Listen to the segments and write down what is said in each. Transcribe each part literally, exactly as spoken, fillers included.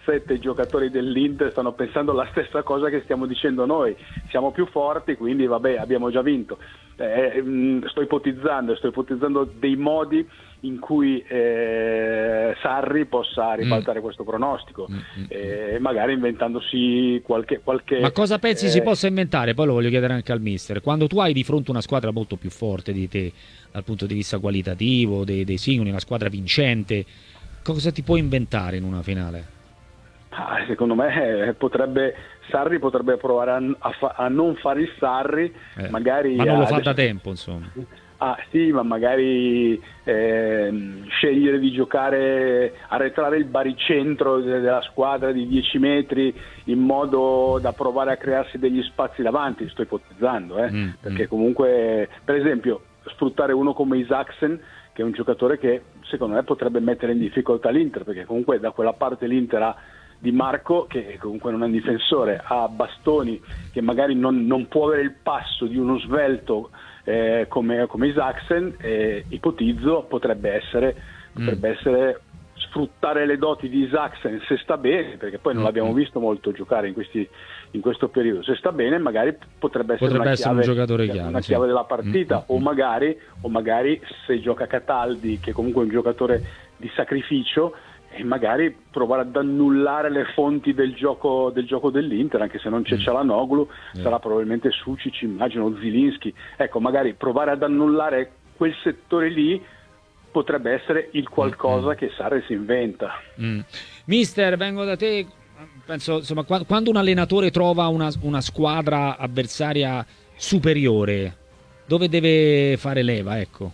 forse i giocatori dell'Inter stanno pensando la stessa cosa che stiamo dicendo noi, siamo più forti, quindi vabbè, abbiamo già vinto. Eh, mh, sto ipotizzando, sto ipotizzando dei modi in cui eh, Sarri possa ribaltare mm. questo pronostico, mm, eh, magari inventandosi qualche, qualche ma cosa pensi eh... si possa inventare? Poi lo voglio chiedere anche al mister. Quando tu hai di fronte una squadra molto più forte di te dal punto di vista qualitativo, dei, dei singoli, una squadra vincente, cosa ti puoi inventare in una finale? Ah, secondo me eh, potrebbe Sarri potrebbe provare a, a, fa, a non fare il Sarri, eh, magari ma non lo a, fa da tempo, insomma. Ah sì, ma magari eh, scegliere di giocare, arretrare il baricentro della squadra di dieci metri in modo da provare a crearsi degli spazi davanti, sto ipotizzando, eh? mm, perché mm. comunque, per esempio, sfruttare uno come Isaksen, che è un giocatore che secondo me potrebbe mettere in difficoltà l'Inter, perché comunque da quella parte l'Inter ha Di Marco, che comunque non è un difensore, ha Bastoni, che magari non, non può avere il passo di uno svelto eh, come, come Isaksen, eh, ipotizzo potrebbe essere, potrebbe mm. essere sfruttare le doti di Isaksen se sta bene, perché poi non mm. l'abbiamo visto molto giocare in, questi, in questo periodo, se sta bene magari potrebbe essere, potrebbe una, essere chiave, un giocatore chiave, una sì. chiave della partita, mm. o, magari, o magari se gioca Cataldi, che comunque è un giocatore di sacrificio, e magari provare ad annullare le fonti del gioco del gioco dell'Inter, anche se non c'è mm. Çalhanoğlu, yeah. sarà probabilmente Sucic, immagino, Zielinski, ecco, magari provare ad annullare quel settore lì potrebbe essere il qualcosa mm. che Sarri si inventa. mm. Mister, vengo da te, penso, insomma, quando un allenatore trova una, una squadra avversaria superiore, dove deve fare leva, ecco?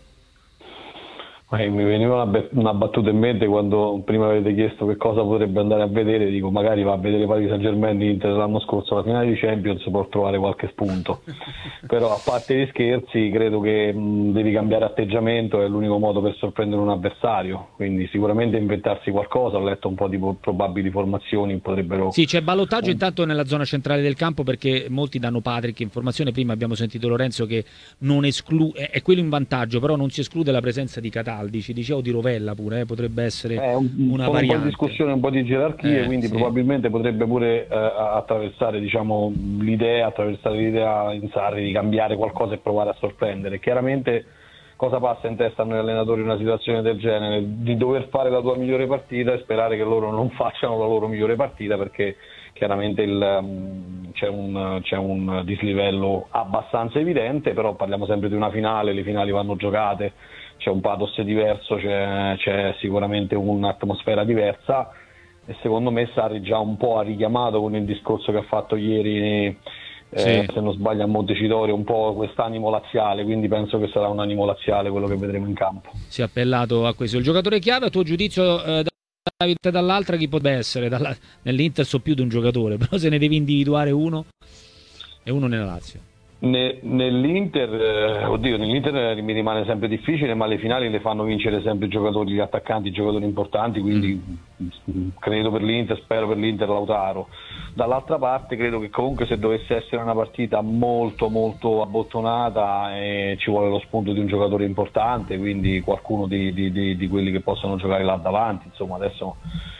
Eh, mi veniva una, una battuta in mente quando prima avete chiesto che cosa potrebbe andare a vedere, dico magari va a vedere Paris Saint-Germain Inter l'anno scorso alla finale di Champions, può trovare qualche spunto. Però a parte gli scherzi credo che mh, devi cambiare atteggiamento, è l'unico modo per sorprendere un avversario, quindi sicuramente inventarsi qualcosa. Ho letto un po' di probabili formazioni, potrebbero... Sì, c'è ballottaggio um... intanto nella zona centrale del campo, perché molti danno Patrick informazione, prima abbiamo sentito Lorenzo che non esclu... è quello in vantaggio, però non si esclude la presenza di Cataldi, ci dicevo di Rovella pure, eh, potrebbe essere eh, un, una un variante. Un po' di discussione, un po' di gerarchie, eh, quindi sì. probabilmente potrebbe pure eh, attraversare, diciamo, l'idea, attraversare l'idea in Sarri di cambiare qualcosa e provare a sorprendere. Chiaramente cosa passa in testa a noi allenatori in una situazione del genere? Di dover fare la tua migliore partita e sperare che loro non facciano la loro migliore partita, perché chiaramente il, um, c'è, un, c'è un dislivello abbastanza evidente, però parliamo sempre di una finale, le finali vanno giocate, c'è un pathos diverso, c'è, c'è sicuramente un'atmosfera diversa, e secondo me Sarri già un po' ha richiamato con il discorso che ha fatto ieri, eh, sì. se non sbaglio a Montecitorio, un po' quest'animo laziale, quindi penso che sarà un animo laziale quello che vedremo in campo. Si è appellato a questo. Il giocatore chiave, a tuo giudizio, eh, da dall'altra chi potrebbe essere? Dalla... Nell'Inter so più di un giocatore, però se ne devi individuare uno, e uno nella Lazio. Ne, nell'Inter, eh, oddio, nell'Inter mi rimane sempre difficile, ma le finali le fanno vincere sempre i giocatori, gli attaccanti, i giocatori importanti, quindi mm. credo per l'Inter, spero per l'Inter Lautaro. Dall'altra parte credo che comunque se dovesse essere una partita molto molto abbottonata eh, ci vuole lo spunto di un giocatore importante, quindi qualcuno di, di, di, di quelli che possono giocare là davanti, insomma adesso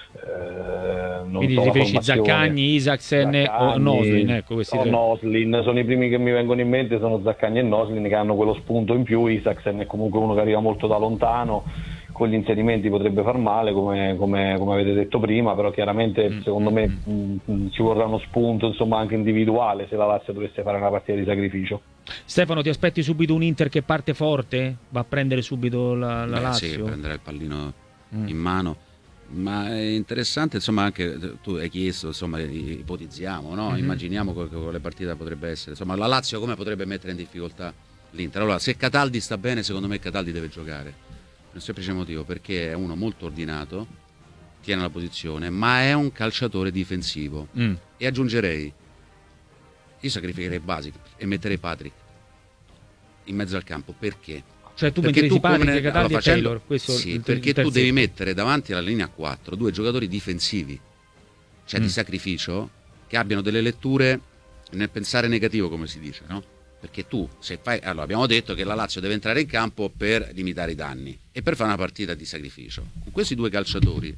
Eh, non quindi so, riferisci Zaccagni, Isaksen o Noslin, ecco, questi o tre. Noslin sono i primi che mi vengono in mente, sono Zaccagni e Noslin, che hanno quello spunto in più. Isaksen è comunque uno che arriva molto da lontano, con gli inserimenti potrebbe far male, come, come, come avete detto prima, però chiaramente mm. secondo me mm, mm, ci vorrà uno spunto, insomma, anche individuale, se la Lazio dovesse fare una partita di sacrificio. Stefano, ti aspetti subito un Inter che parte forte? Va a prendere subito la, la Beh, Lazio? Sì, prenderà il pallino mm. in mano. Ma è interessante, insomma, anche tu hai chiesto, insomma, ipotizziamo, no? Mm-hmm. Immaginiamo quale partita potrebbe essere. Insomma, la Lazio come potrebbe mettere in difficoltà l'Inter? Allora, se Cataldi sta bene, secondo me Cataldi deve giocare. Per un semplice motivo, perché è uno molto ordinato, tiene la posizione, ma è un calciatore difensivo. Mm. E aggiungerei, io sacrificherei Basic e metterei Patrick in mezzo al campo. Perché? Cioè tu metteresti Patrick, ne... Cataldi allora, facendo... e Taylor, questo sì, il, perché il tu devi mettere davanti alla linea quattro due giocatori difensivi, cioè mm. di sacrificio, che abbiano delle letture nel pensare negativo, come si dice, no? Perché tu, se fai, allora abbiamo detto che la Lazio deve entrare in campo per limitare i danni e per fare una partita di sacrificio. Con questi due calciatori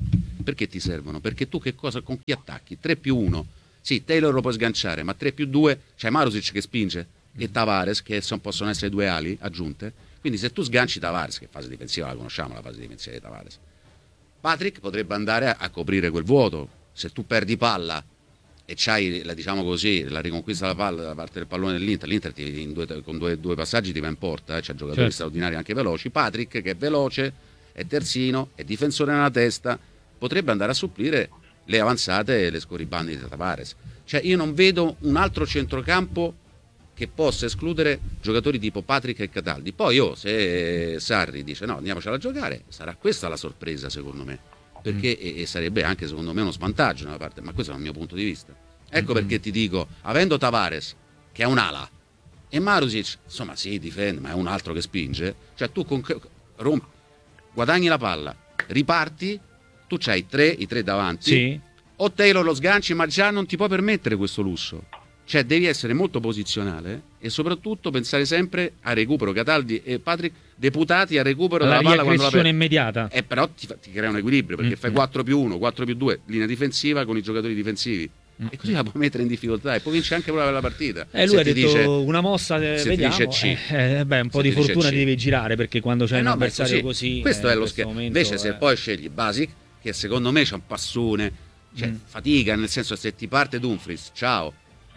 perché ti servono? Perché tu che cosa, con chi attacchi? tre più uno, sì, Taylor lo puoi sganciare, ma tre più due c'hai Marusic che spinge e Tavares, che son, possono essere due ali aggiunte. Quindi se tu sganci Tavares, che fase difensiva la conosciamo, la fase difensiva di Tavares, Patrick potrebbe andare a, a coprire quel vuoto. Se tu perdi palla e c'hai, la, diciamo così, la riconquista della palla da parte del pallone dell'Inter, l'Inter ti, in due, con due, due passaggi ti va in porta, eh, c'ha giocatori certo. straordinari anche veloci. Patrick, che è veloce, è terzino, è difensore nella testa, potrebbe andare a supplire le avanzate e le scorribande di Tavares. Cioè io non vedo un altro centrocampo che possa escludere giocatori tipo Patrick e Cataldi. Poi oh, se Sarri dice no, andiamocela a giocare, sarà questa la sorpresa secondo me, perché mm. e, e sarebbe anche secondo me uno svantaggio nella parte, ma questo è il mio punto di vista. Ecco mm-hmm. perché ti dico, avendo Tavares che è un'ala e Marusic, insomma sì, difende, ma è un altro che spinge, cioè tu con, rompi, guadagni la palla, riparti, tu c'hai tre, i tre davanti, sì. o Taylor lo sganci, ma già non ti puoi permettere questo lusso. Cioè devi essere molto posizionale e soprattutto pensare sempre a recupero. Cataldi e Patrick deputati a recupero la della palla quando la perdi. Immediata. Eh, però ti, ti crea un equilibrio perché mm-hmm. fai quattro più uno, quattro più due, linea difensiva con i giocatori difensivi. Mm-hmm. E così la puoi mettere in difficoltà e poi vince anche proprio la partita. Eh, lui ha detto dice, una mossa, eh, vediamo. C, eh, beh, un po' di fortuna ti devi girare perché quando c'è eh un no, avversario così. Questo eh, è lo scherzo. Invece, eh. se poi scegli Basic, che secondo me c'ha un passone, cioè mm. fatica, nel senso se ti parte Dumfries, ciao.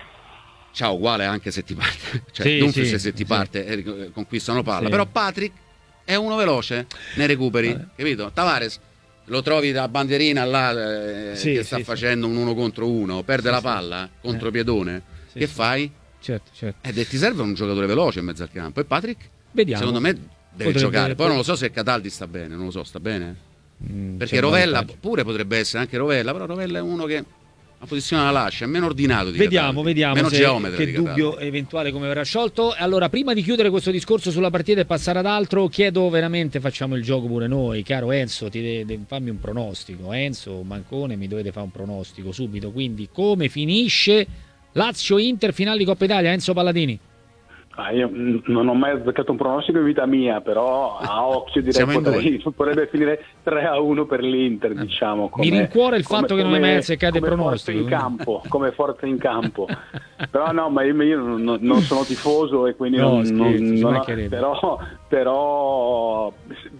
Ciao, uguale anche se ti parte, cioè sì, Dumfries sì, se ti sì. parte eh, conquistano palla, sì. però Patrick è uno veloce nei recuperi, eh. capito? Tavares lo trovi da bandierina là eh, sì, che sta sì, facendo sì. un uno contro uno, perde sì, la palla sì. contro eh. piedone, sì, che sì. fai? Certo, certo. Ed eh, ti serve un giocatore veloce in mezzo al campo e Patrick, vediamo. secondo me deve potrebbe, giocare, poi non lo so se Cataldi sta bene, non lo so, sta bene? Mm, perché Rovella pure potrebbe essere anche Rovella, però Rovella è uno che la posizione la lascia, è meno ordinato di Vediamo, Cataldi, vediamo meno se, geometra che di dubbio eventuale come verrà sciolto. Allora, prima di chiudere questo discorso sulla partita e passare ad altro, chiedo veramente, facciamo il gioco pure noi, caro Enzo, ti de- de- fammi un pronostico. Enzo, Mancone, mi dovete fare un pronostico subito, quindi come finisce Lazio-Inter finale di Coppa Italia, Enzo Palladini? Ah, io non ho mai azzeccato un pronostico in vita mia, però a occhio direi potrei, potrebbe finire tre a uno per l'Inter, diciamo. Come, Mi rincuora il fatto come, che non hai mai azzeccato il pronostico. Forza in campo, come forza in campo. Però no, ma io, io non, non sono tifoso e quindi no, non, scherzo, non, non ho, però, però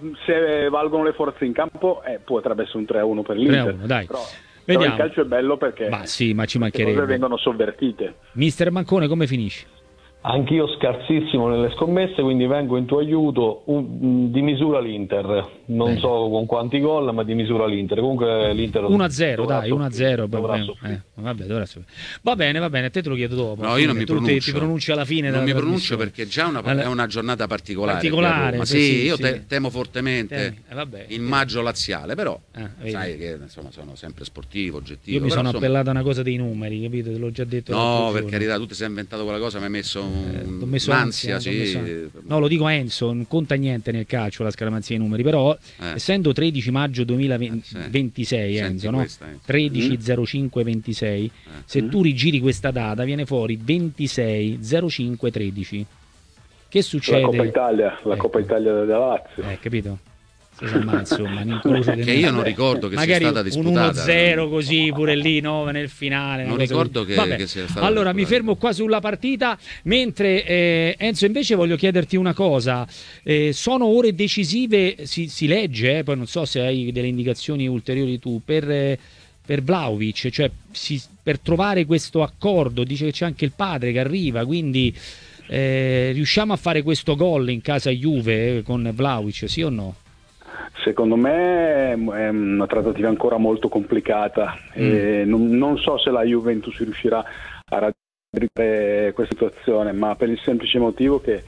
se valgono le forze in campo eh, potrebbe essere un tre a uno per l'Inter. tre a uno, dai. Però, Vediamo. però il calcio è bello perché ma sì, ma ci le cose vengono sovvertite. Mister Mancone, come finisce? Anch'io scarsissimo nelle scommesse, quindi vengo in tuo aiuto, un, di misura l'Inter, non Bene. so con quanti gol, ma di misura l'Inter. Comunque l'Inter uno a zero, dai, uno a zero. Eh, vabbè, va bene, va bene, a te te lo chiedo dopo. No, io non mi tu pronuncio. Ti, ti pronunci alla fine. Non mi pronuncio perché già una, è una giornata particolare. Particolare, ma sì, sì io sì. Te, temo fortemente eh, vabbè, il maggio laziale, però eh, sai che insomma sono sempre sportivo, oggettivo. Io mi però, sono insomma... appellato a una cosa dei numeri, capito? Te l'ho già detto. No, per carità, tu ti sei inventato quella cosa, mi hai messo un... Eh, messo ansia, ansia sì. messo... No, lo dico a Enzo, non conta niente nel calcio la scaramanzia dei numeri, però eh. essendo tredici maggio duemilaventisei, eh, sì. Enzo, no? Questa, eh. tredici zero cinque ventisei, eh. se mm. tu rigiri questa data viene fuori ventisei zero cinque tredici. Che succede? La Coppa Italia, la ecco. Coppa Italia della Lazio. Eh, capito? Ma insomma, che io non ricordo che magari sia stata disputata un uno zero così pure lì no, nel finale non ricordo che, che sia stata allora disputata. Mi fermo qua sulla partita mentre eh, Enzo invece voglio chiederti una cosa, eh, sono ore decisive, si, si legge eh, poi non so se hai delle indicazioni ulteriori tu per, eh, per Vlahovic, cioè si, per trovare questo accordo, dice che c'è anche il padre che arriva, quindi eh, riusciamo a fare questo gol in casa Juve eh, con Vlahovic, sì o no? Secondo me è una trattativa ancora molto complicata mm. e non, non so se la Juventus riuscirà a raggiungere questa situazione, ma per il semplice motivo che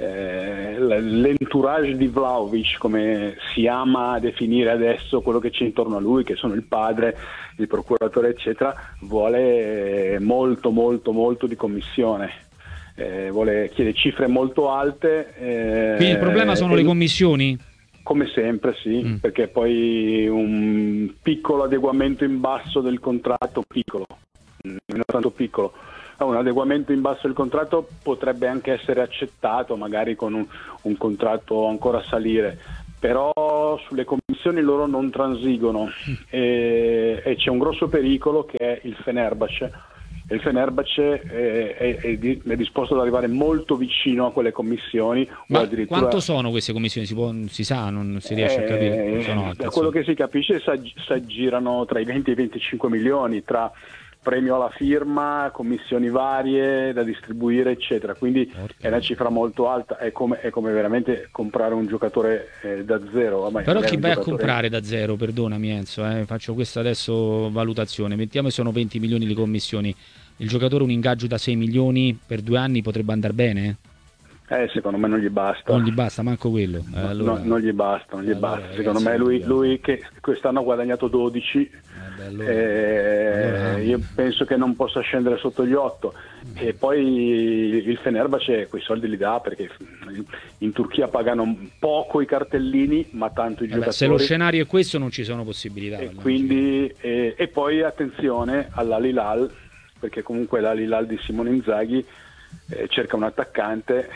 eh, l'entourage di Vlahovic, come si ama definire adesso quello che c'è intorno a lui, che sono il padre, il procuratore eccetera, vuole molto molto molto di commissione. Eh, vuole chiede cifre molto alte. Eh, Quindi il problema sono le commissioni? Come sempre sì, mm. perché poi un piccolo adeguamento in basso del contratto, piccolo, non tanto piccolo, un adeguamento in basso del contratto potrebbe anche essere accettato magari con un, un contratto ancora a salire, però però sulle commissioni loro non transigono e, e c'è un grosso pericolo che è il Fenerbahce. Il Fenerbahce è, è, è, è disposto ad arrivare molto vicino a quelle commissioni. Ma o addirittura... quanto sono queste commissioni? Si, può, si sa, non si riesce eh, a capire? Sono da quello che si capisce si aggirano tra i venti e i venticinque milioni, tra premio alla firma, commissioni varie da distribuire, eccetera. Quindi Orca. È una cifra molto alta, è come, è come veramente comprare un giocatore eh, da zero. Ormai però chi vai giocatore... a comprare da zero, perdonami Enzo, eh, faccio questa adesso valutazione, mettiamo che sono venti milioni di commissioni, il giocatore un ingaggio da sei milioni per due anni potrebbe andare bene? Eh, secondo me non gli basta. Non gli basta, manco quello. Eh, allora... no, non gli basta, non gli allora, basta. ragazzi, secondo me lui, lui che quest'anno ha guadagnato dodici, eh beh, allora... Eh, allora... io penso che non possa scendere sotto gli otto. Mm. E poi il Fenerbahce quei soldi li dà perché in Turchia pagano poco i cartellini, ma tanto i eh giocatori. Beh, se lo scenario è questo non ci sono possibilità. E, quindi, e, e poi attenzione all'Al Hilal, perché comunque l'Al Hilal di Simone Inzaghi eh, cerca un attaccante,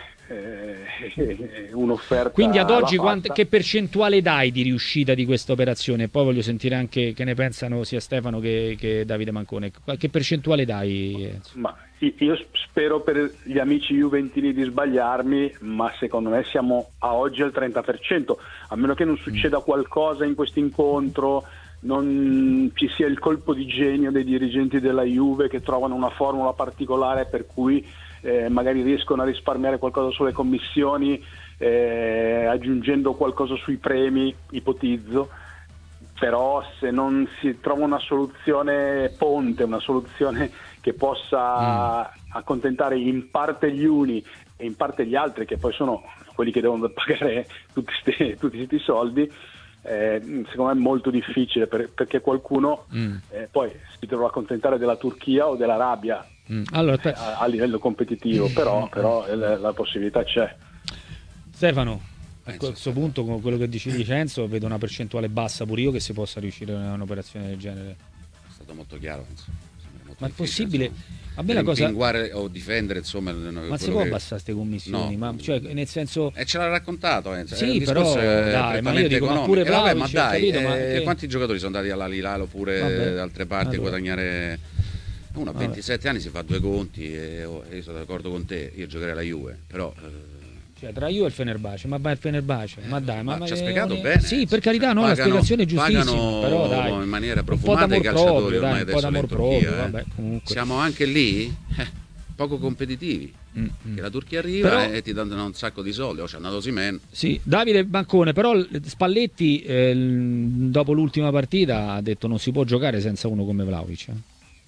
eh, un'offerta. Quindi ad oggi quant- che percentuale dai di riuscita di questa operazione? Poi voglio sentire anche che ne pensano sia Stefano che, che Davide Mancone. Che percentuale dai? Ma io spero per gli amici juventini di sbagliarmi, ma secondo me siamo a oggi al trenta per cento, a meno che non succeda qualcosa in questo incontro, non ci sia il colpo di genio dei dirigenti della Juve che trovano una formula particolare per cui eh, magari riescono a risparmiare qualcosa sulle commissioni, eh, aggiungendo qualcosa sui premi, ipotizzo. Però se non si trova una soluzione ponte, una soluzione che possa mm. accontentare in parte gli uni e in parte gli altri, che poi sono quelli che devono pagare tutti questi soldi, eh, secondo me è molto difficile per, perché qualcuno mm. eh, poi si dovrà accontentare della Turchia o dell'Arabia mm. allora, per... a, a livello competitivo, però, però la, la possibilità c'è. Stefano, a questo punto, con quello che dici Vincenzo, vedo una percentuale bassa pure io che si possa riuscire a un'operazione del genere. È stato molto chiaro, penso. Molto ma è possibile? Insomma, a me la cosa o difendere, insomma, ma si può che... abbassare queste commissioni? No. Ma cioè, nel senso, e eh, ce l'ha raccontato, eh. Sì, però dai, ma io dico, ma pure Vlahovic, eh, vabbè, ma dai, capito, eh, ma che... quanti giocatori sono andati all'Al Hilal oppure vabbè. da altre parti allora. a guadagnare? Uno a ventisette anni si fa due conti e oh, io sono d'accordo con te, io giocherei la Juve, però eh... cioè tra Juve e il Fenerbahce, ma vai il Fenerbahce, ma dai, ma, ma ma ci ha spiegato ne... bene. Sì, per carità, cioè, no, pagano, la spiegazione è giustissima, pagano però dai, in maniera profumata i calciatori ormai adesso in Turchia, vabbè, siamo anche lì eh, poco competitivi. Mm-hmm. Che la Turchia arriva però, e ti danno un sacco di soldi, oh, c'è andato Osimhen. Sì, Davide Bancone, però Spalletti eh, dopo l'ultima partita ha detto non si può giocare senza uno come Vlahovic. Eh?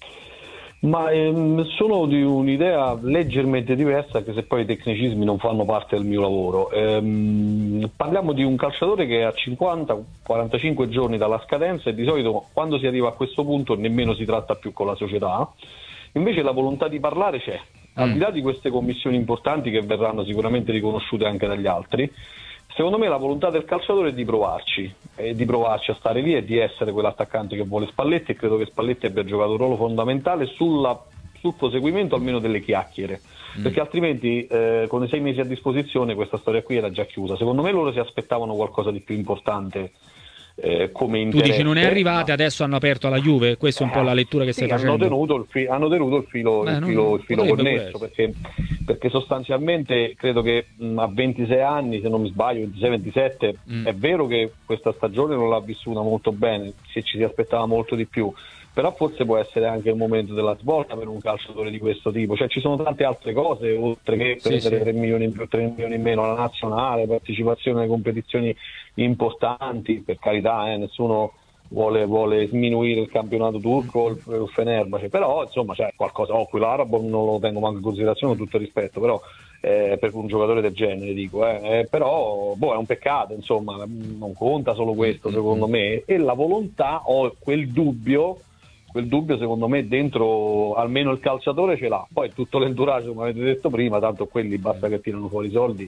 Ma ehm, sono di un'idea leggermente diversa, anche se poi i tecnicismi non fanno parte del mio lavoro. Ehm, parliamo di un calciatore che ha cinquanta quarantacinque giorni dalla scadenza e di solito quando si arriva a questo punto nemmeno si tratta più con la società. Invece la volontà di parlare c'è, al di là di queste commissioni importanti che verranno sicuramente riconosciute anche dagli altri. Secondo me la volontà del calciatore è di provarci, è di provarci a stare lì e di essere quell'attaccante che vuole Spalletti, e credo che Spalletti abbia giocato un ruolo fondamentale sulla, sul proseguimento almeno delle chiacchiere, mm. perché altrimenti eh, con i sei mesi a disposizione questa storia qui era già chiusa. Secondo me loro si aspettavano qualcosa di più importante eh, come interesse. Tu dici non è arrivata, adesso hanno aperto alla Juve, questa è un po' la lettura che sì, stai hanno facendo. Tenuto il fi- hanno tenuto il filo, Beh, il filo, il filo connesso, perché, perché sostanzialmente credo che mh, a ventisei anni, se non mi sbaglio, ventisei ventisette, mm. è vero che questa stagione non l'ha vissuta molto bene, se ci si aspettava molto di più, però forse può essere anche il momento della svolta per un calciatore di questo tipo. Cioè ci sono tante altre cose, oltre che prendere sì, sì. tre milioni in più, tre milioni in meno, la nazionale, partecipazione alle competizioni importanti, per carità, eh, nessuno vuole, vuole sminuire il campionato turco o il, il Fenerbahce, però insomma c'è qualcosa. Oh, quello arabo non lo tengo manco in considerazione, con tutto il rispetto, però eh, per un giocatore del genere dico, eh, eh, però boh, è un peccato, insomma, non conta solo questo secondo me, e la volontà o quel dubbio quel dubbio secondo me dentro almeno il calciatore ce l'ha, poi tutto l'entourage come avete detto prima, tanto quelli basta che tirano fuori i soldi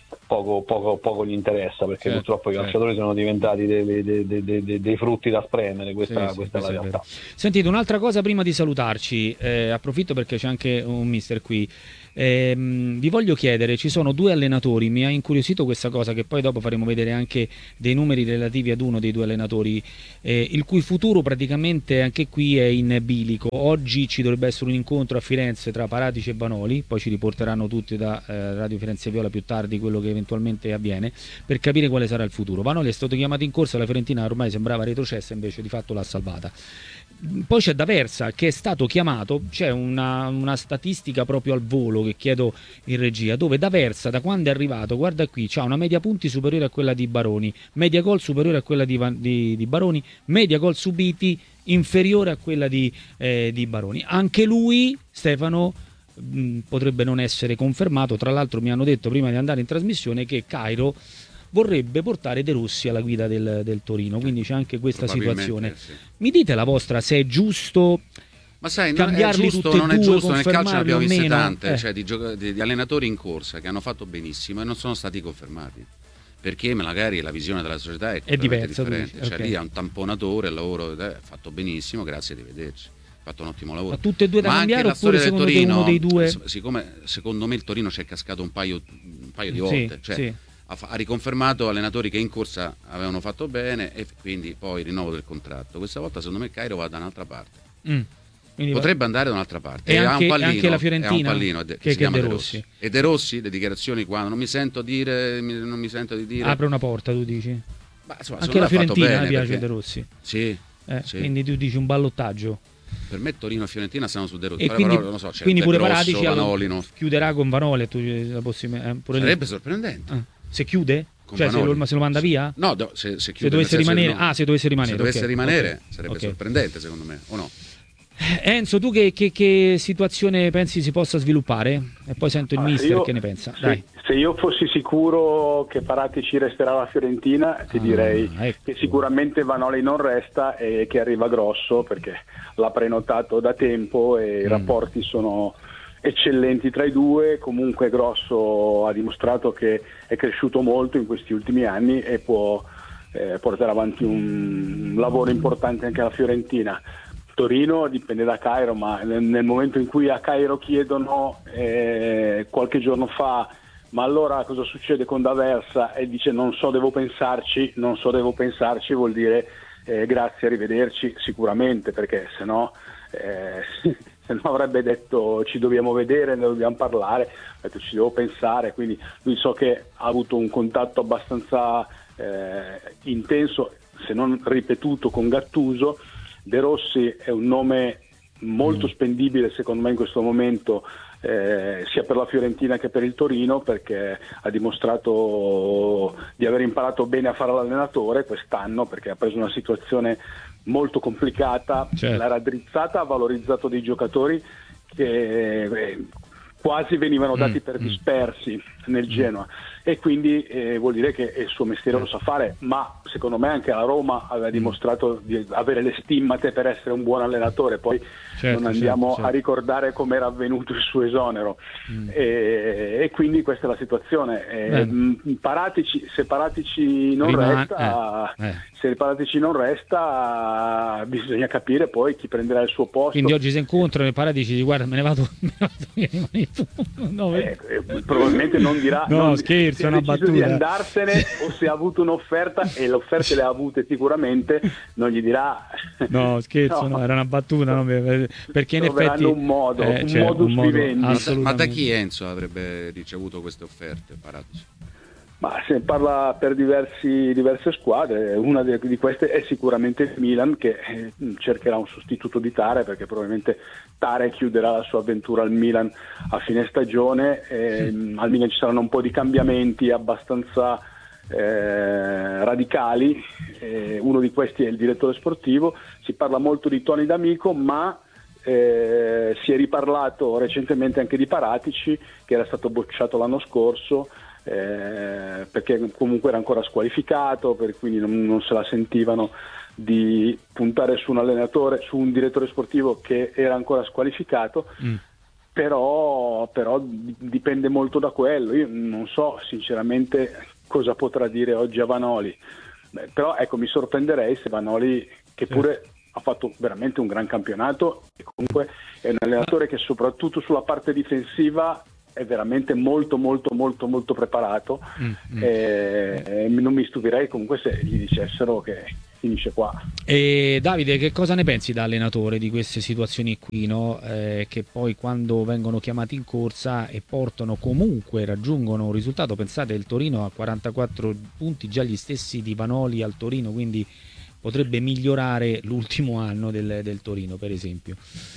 poco, poco, poco gli interessa, perché certo, purtroppo certo. i calciatori sono diventati dei, dei, dei, dei, dei frutti da spremere, questa, Sì, sì, questa è la è realtà. Sentite, un'altra cosa prima di salutarci, eh, approfitto perché c'è anche un mister qui. Eh, vi voglio chiedere, ci sono due allenatori, mi ha incuriosito questa cosa, che poi dopo faremo vedere anche dei numeri relativi ad uno dei due allenatori, eh, il cui futuro praticamente anche qui è in bilico. Oggi ci dovrebbe essere un incontro a Firenze tra Paratici e Vanoli, poi ci riporteranno tutti da eh, Radio Firenze Viola più tardi quello che eventualmente avviene, per capire quale sarà il futuro. Vanoli è stato chiamato in corsa, la Fiorentina ormai sembrava retrocessa, invece di fatto l'ha salvata. Poi c'è D'Aversa che è stato chiamato, c'è una, una statistica proprio al volo che chiedo in regia, dove D'Aversa da quando è arrivato, guarda qui, c'ha una media punti superiore a quella di Baroni, media gol superiore a quella di, di, di Baroni, media gol subiti inferiore a quella di, eh, di Baroni. Anche lui, Stefano, mh, potrebbe non essere confermato. Tra l'altro mi hanno detto prima di andare in trasmissione che Cairo vorrebbe portare De Rossi alla guida del, del Torino, quindi c'è anche questa situazione. Sì. Mi dite la vostra, se è giusto? Ma sai, cambiarli non è giusto, tutti non e è due, giusto, nel calcio ne abbiamo viste meno, tante, eh. cioè di, di, di allenatori in corsa che hanno fatto benissimo e non sono stati confermati, perché magari la visione della società è, è diversa, differente, dici, cioè okay. Lì è un tamponatore, il lavoro ha fatto benissimo, grazie, arrivederci, ha fatto un ottimo lavoro. Ma tutte e due da Ma cambiare anche oppure secondo Torino, te uno dei due? Siccome secondo me il Torino c'è cascato un paio, un paio di volte, sì, cioè, sì. ha, ha riconfermato allenatori che in corsa avevano fatto bene e quindi poi rinnovo del contratto. Questa volta secondo me Cairo va da un'altra parte. Mm. Potrebbe va... andare da un'altra parte. E, e anche, ha un pallino, anche la Fiorentina, un pallino de, che, che si chiama De Rossi. Rossi. E De Rossi, le dichiarazioni quando non mi sento dire, non mi sento di dire. Apre una porta, tu dici. Ma, insomma, anche la Fiorentina bene, mi piace perché... De Rossi. Sì, eh, sì. Quindi tu dici un ballottaggio. Per me Torino e Fiorentina stanno su De Rossi. E però, quindi, però, non so, c'è quindi pure Grosso, Paratici Vanoli, no? chiuderà con Vanoli. Tu, la possib- eh, pure Sarebbe lì. sorprendente. Ah. Se chiude? Con cioè se lo, se lo manda via? No, no se, se, chiude, se dovesse rimanere. no. Ah, se dovesse rimanere. Se dovesse okay. rimanere okay. sarebbe okay. sorprendente secondo me, o no? Enzo, tu che, che, che situazione pensi si possa sviluppare? E poi sento il ah, mister io, che ne pensa. Se, Dai. se io fossi sicuro che Paratici resterà alla Fiorentina, ti ah, direi ecco. che sicuramente Vanoli non resta e che arriva Grosso, perché l'ha prenotato da tempo e mm. i rapporti sono eccellenti tra i due. Comunque Grosso ha dimostrato che è cresciuto molto in questi ultimi anni e può eh, portare avanti un lavoro importante anche alla Fiorentina. Torino dipende da Cairo, ma nel momento in cui a Cairo chiedono eh, qualche giorno fa ma allora cosa succede con D'Aversa e dice non so, devo pensarci, non so, devo pensarci, vuol dire eh, grazie, arrivederci, sicuramente, perché se no, eh, se no avrebbe detto ci dobbiamo vedere, ne dobbiamo parlare, ha detto ci devo pensare, quindi lui so che ha avuto un contatto abbastanza eh, intenso, se non ripetuto, con Gattuso. De Rossi è un nome molto spendibile secondo me in questo momento, eh, sia per la Fiorentina che per il Torino, perché ha dimostrato di aver imparato bene a fare l'allenatore quest'anno, perché ha preso una situazione molto complicata, certo. l'ha raddrizzata, ha valorizzato dei giocatori che eh, quasi venivano dati mm, per dispersi mm. nel Genoa e quindi eh, vuol dire che il suo mestiere lo sa fare, ma secondo me anche la Roma aveva dimostrato di avere le stimmate per essere un buon allenatore. Poi certo, non andiamo certo, certo. a ricordare come era avvenuto il suo esonero mm. e, e quindi questa è la situazione. E, Paratici, se Paratici non Rimane, resta eh, eh. se Paratici non resta bisogna capire poi chi prenderà il suo posto. Quindi oggi si incontrano e Paratici dice guarda me ne vado, me ne vado via, rimani tu. No, eh, eh, probabilmente non dirà no non, scherzo, è una battuta di andarsene o se ha avuto un'offerta e le offerte le ha avute sicuramente, non gli dirà no scherzo no, no era una battuta no, perché in effetti un modo eh, un cioè, modus un modo, vivendi. Ma da chi Enzo avrebbe ricevuto queste offerte Paratici? Ma se ne parla per diversi, diverse squadre, una di queste è sicuramente il Milan, che eh, cercherà un sostituto di Tare, perché probabilmente Tare chiuderà la sua avventura al Milan a fine stagione, e, sì. al Milan ci saranno un po' di cambiamenti abbastanza eh, radicali, e uno di questi è il direttore sportivo. Si parla molto di Tony D'Amico, ma eh, si è riparlato recentemente anche di Paratici, che era stato bocciato l'anno scorso, Eh, perché comunque era ancora squalificato, per quindi non, non se la sentivano di puntare su un allenatore, su un direttore sportivo che era ancora squalificato. Mm. però, però dipende molto da quello. Io non so sinceramente cosa potrà dire oggi a Vanoli. Beh, però ecco, mi sorprenderei se Vanoli, che pure sì. ha fatto veramente un gran campionato e comunque è un allenatore che soprattutto sulla parte difensiva è veramente molto molto molto molto preparato, mm, e, mm. e non mi stupirei comunque se gli dicessero che finisce qua. E Davide, che cosa ne pensi da allenatore di queste situazioni qui, no? Eh, che poi quando vengono chiamati in corsa e portano comunque, raggiungono un risultato, pensate il Torino ha quarantaquattro punti, già gli stessi di Vanoli al Torino, quindi potrebbe migliorare l'ultimo anno del, del Torino per esempio.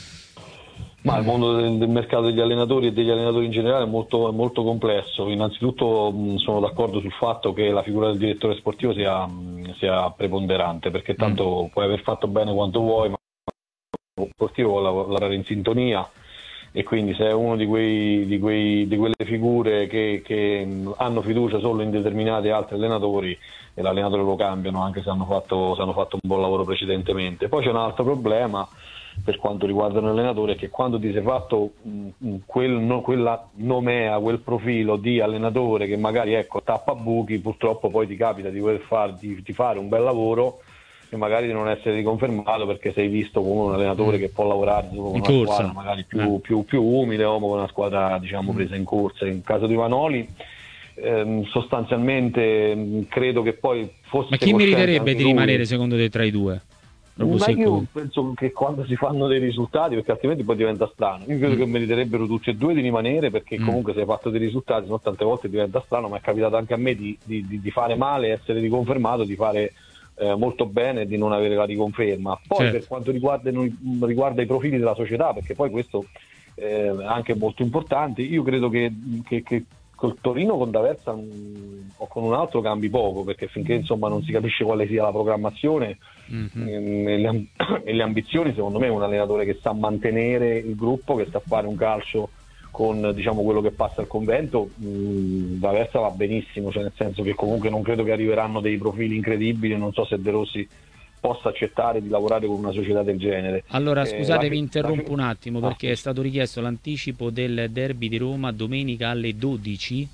Ma il mondo del, del mercato degli allenatori e degli allenatori in generale è molto, è molto complesso. Innanzitutto mh, sono d'accordo sul fatto che la figura del direttore sportivo sia, mh, sia preponderante, perché tanto mm. puoi aver fatto bene quanto vuoi, ma lo sportivo vuole lavorare in sintonia, e quindi se è uno di, quei, di, quei, di quelle figure che, che mh, hanno fiducia solo in determinati altri allenatori, e l'allenatore lo cambiano anche se hanno fatto, se hanno fatto un buon lavoro precedentemente. Poi c'è un altro problema per quanto riguarda un allenatore, che quando ti sei fatto mh, quel, no, quella nomea, quel profilo di allenatore che magari ecco tappa buchi, purtroppo poi ti capita di voler far, di, di fare un bel lavoro e magari di non essere riconfermato perché sei visto come un allenatore che può lavorare con una corsa. Squadra magari più, eh. più, più umile o con una squadra diciamo presa in corsa. In caso di Vanoli ehm, sostanzialmente mh, credo che poi fosse... Ma chi meriterebbe di lui rimanere secondo te tra i due? Ma io penso che quando si fanno dei risultati, perché altrimenti poi diventa strano, io credo mm. che meriterebbero tutti e due di rimanere, perché mm. comunque se hai fatto dei risultati, no, tante volte diventa strano, ma è capitato anche a me di, di, di fare male, essere riconfermato, di fare eh, molto bene e di non avere la riconferma. Poi certo. per quanto riguarda, riguarda i profili della società, perché poi questo eh, è anche molto importante, io credo che, che, che col Torino, con D'Aversa mh, o con un altro cambi poco, perché finché insomma non si capisce quale sia la programmazione mm-hmm. ehm, e, le, e le ambizioni, secondo me è un allenatore che sa mantenere il gruppo, che sa fare un calcio con diciamo quello che passa al convento. mh, D'Aversa va benissimo, cioè nel senso che comunque non credo che arriveranno dei profili incredibili, non so se De Rossi possa accettare di lavorare con una società del genere. Allora scusate, eh, vi interrompo la... un attimo perché ah. è stato richiesto l'anticipo del derby di Roma domenica alle dodici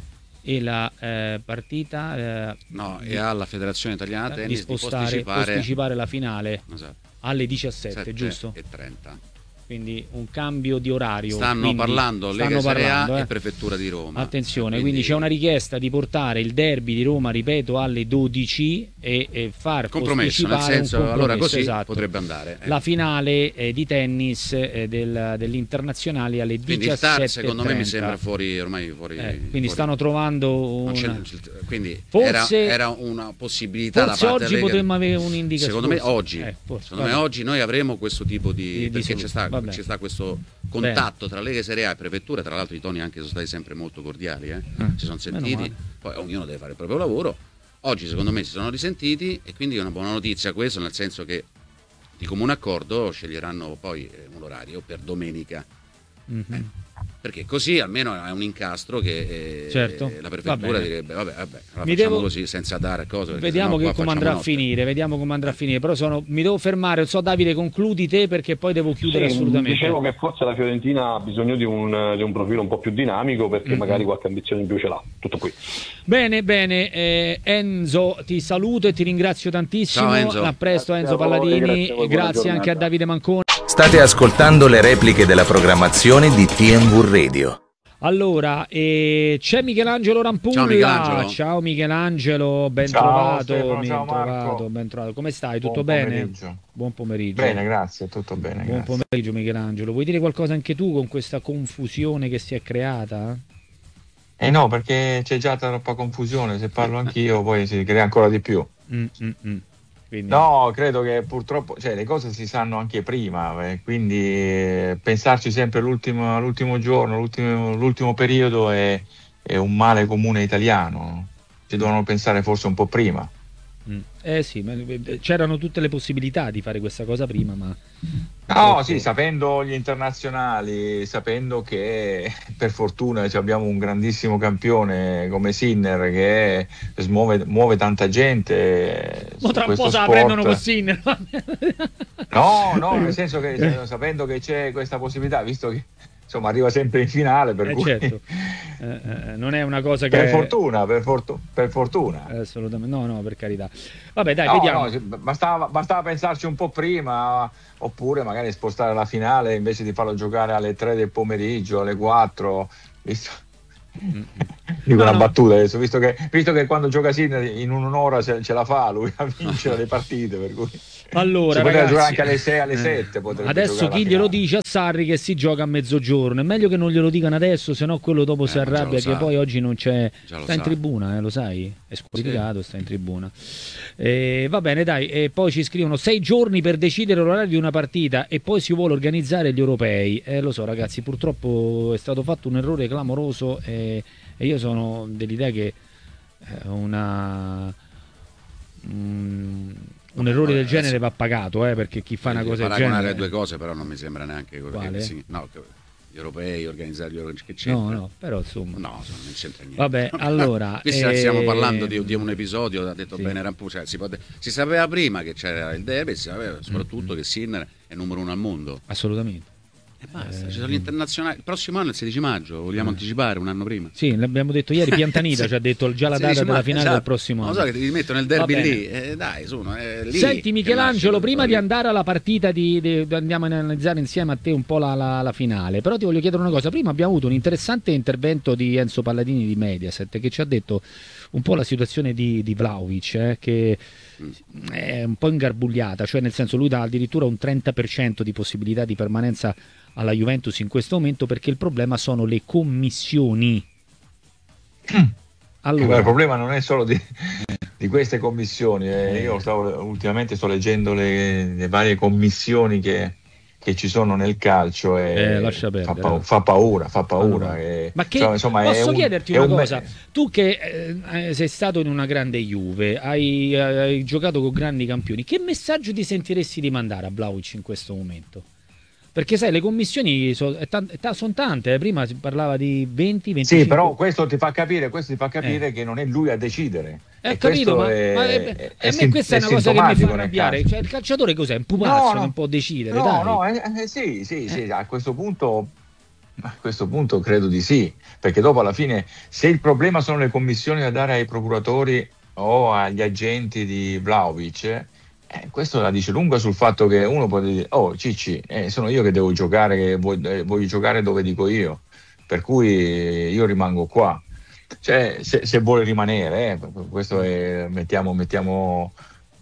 e la eh, partita eh, no, e alla Federazione Italiana Tennis di spostare, di posticipare... posticipare la finale esatto. alle diciassette, giusto? e trenta. Quindi un cambio di orario. Stanno parlando Lega stanno Serie parlando, A eh. e Prefettura di Roma. Attenzione, quindi... quindi c'è una richiesta di portare il derby di Roma, ripeto, alle dodici e, e far compromesso, nel senso, un allora così esatto. potrebbe andare. Eh. La finale eh, di tennis eh, del, dell'internazionale alle quindi diciassette. Quindi secondo me mi sembra fuori ormai fuori. Eh, quindi fuori. stanno trovando una... quindi forse, era, era una possibilità forse da parte oggi della Lega. potremmo avere un'indicazione. Secondo me oggi, eh, forse, secondo me oggi noi avremo questo tipo di, di perché di ci sta, vabbè. ci sta questo contatto Bene. tra Lega Serie A e Prefettura. Tra l'altro i toni anche sono stati sempre molto cordiali, eh? eh, si sono sentiti, poi ognuno deve fare il proprio lavoro. Oggi secondo me si sono risentiti e quindi è una buona notizia questo, nel senso che di comune accordo sceglieranno poi un orario per domenica. Mm-hmm. eh. Perché così almeno è un incastro che eh, certo. la prefettura direbbe vabbè, vabbè allora mi facciamo devo... così senza dare cose. Vediamo che come andrà a finire, vediamo come andrà a finire. Però sono... mi devo fermare, non so Davide, concludi te perché poi devo chiudere sì, assolutamente. Dicevo che forse la Fiorentina ha bisogno di un, di un profilo un po' più dinamico perché mm-hmm. magari qualche ambizione in più ce l'ha. Tutto qui. Bene, bene, eh, Enzo ti saluto e ti ringrazio tantissimo. Ciao, Enzo. A presto Enzo Palladini, grazie, a voi, grazie anche a Davide Manconi. State ascoltando le repliche della programmazione di T M V Radio. Allora, eh, c'è Michelangelo Rampulla. Ciao Michelangelo, ciao Michelangelo, ben ciao, trovato, Stefano, ben ciao trovato, ben trovato. Come stai? Tutto Buon bene? Pomeriggio. Buon pomeriggio. Bene, grazie, tutto bene. Buon grazie. pomeriggio Michelangelo. Vuoi dire qualcosa anche tu con questa confusione che si è creata? Eh no, perché c'è già troppa confusione, se parlo anch'io poi si crea ancora di più. Mm, mm, mm. Quindi... No, credo che purtroppo, cioè le cose si sanno anche prima, eh, quindi eh, pensarci sempre l'ultimo, l'ultimo giorno, l'ultimo, l'ultimo periodo è, è un male comune italiano, ci devono pensare forse un po' prima. Mm. Eh sì, ma c'erano tutte le possibilità di fare questa cosa prima, ma... No, sì, sapendo gli internazionali, sapendo che per fortuna abbiamo un grandissimo campione come Sinner che smuove, muove tanta gente. Ma tra un po' se la prendono con Sinner. No, no, nel senso che sapendo che c'è questa possibilità, visto che insomma arriva sempre in finale, per eh, cui certo. eh, eh, non è una cosa che per è... fortuna, per, fortu- per fortuna. Assolutamente, no, no, per carità. Vabbè, dai, no, vediamo. No, bastava, bastava pensarci un po' prima, oppure magari spostare la finale invece di farlo giocare alle tre del pomeriggio, alle quattro, visto... Mm. Dico no, una no. battuta adesso, visto che, visto che quando gioca Sinner in un'ora ce, ce la fa lui a vincere le partite, per cui allora, si poteva ragazzi, giocare anche alle sei, alle eh, sette. adesso chi glielo dice a Sarri che si gioca a mezzogiorno? È meglio che non glielo dicano adesso, se no quello dopo Eh, si ma già arrabbia, lo che sa. poi oggi non c'è. Già lo Sta in sa. tribuna, eh, lo sai? È squalificato, sta in tribuna. Eh, va bene, dai. E poi ci scrivono sei giorni per decidere l'orario di una partita e poi si vuole organizzare gli europei. Eh, lo so, ragazzi, purtroppo è stato fatto un errore clamoroso e, e io sono dell'idea che eh, una. Mm, un errore del genere va pagato, eh, perché chi fa una cosa del paragonare genere. le due cose, però non mi sembra neanche Quale? che si- no, che gli europei, organizzare gli europei, che c'entra? No, no, però insomma. No, insomma, non c'entra niente. Vabbè, allora, qui eh, stiamo parlando di, di un episodio, ha detto sì. bene Rampù, cioè, si, pot- si sapeva prima che c'era il derby, si sapeva soprattutto Mm-hmm. che Sinner è numero uno al mondo. Assolutamente. E basta, ci sono gli internazionali. Il prossimo anno è il sedici maggio, vogliamo anticipare un anno prima? Sì, l'abbiamo detto ieri, Piantanita Sì. ci ha detto già la data sedici della maggio, finale esatto. del prossimo Non anno. so che ti mettono il derby Va bene. lì, eh, dai, sono eh, lì. Senti che Michelangelo, nasce prima tutto di lì. andare alla partita di, di- andiamo ad analizzare insieme a te un po' la, la- la finale, però ti voglio chiedere una cosa. Prima abbiamo avuto un interessante intervento di Enzo Palladini di Mediaset che ci ha detto un po' la situazione di, di Vlahovic, eh, che è un po' ingarbugliata, cioè nel senso lui dà addirittura un trenta per cento di possibilità di permanenza alla Juventus in questo momento perché il problema sono le commissioni. Allora, il problema non è solo di, di queste commissioni, eh. Io stavo, ultimamente sto leggendo le, le varie commissioni che, che ci sono nel calcio e Eh, lascia fa, perdere. pa- fa paura, fa paura. Allora. E, Ma che insomma, insomma, è posso un- chiederti è una un- cosa? Tu che eh, sei stato in una grande Juve, hai, hai giocato con grandi campioni, che messaggio ti sentiresti di mandare a Vlahovic in questo momento? Perché sai, le commissioni sono son tante, eh. Prima si parlava di venti venticinque. Sì, però questo ti fa capire, questo ti fa capire Eh. che non è lui a decidere. Eh, E capito, ma, questo è, ma è- è- a me sim- questa è una cosa che mi sintomatico fa nel arrabbiare. calcio. Cioè, il calciatore cos'è? Un pupazzo, No, no. non può decidere, No, dai. no, eh, eh, sì, sì, sì, a questo punto a questo punto credo di sì, perché dopo alla fine se il problema sono le commissioni da dare ai procuratori o agli agenti di Vlahovic, eh, questo la dice lunga sul fatto che uno può dire oh Cicci, eh, sono io che devo giocare, che voglio, eh, voglio giocare dove dico io, per cui io rimango qua. Cioè, se, se vuole rimanere, eh, questo è, mettiamo, mettiamo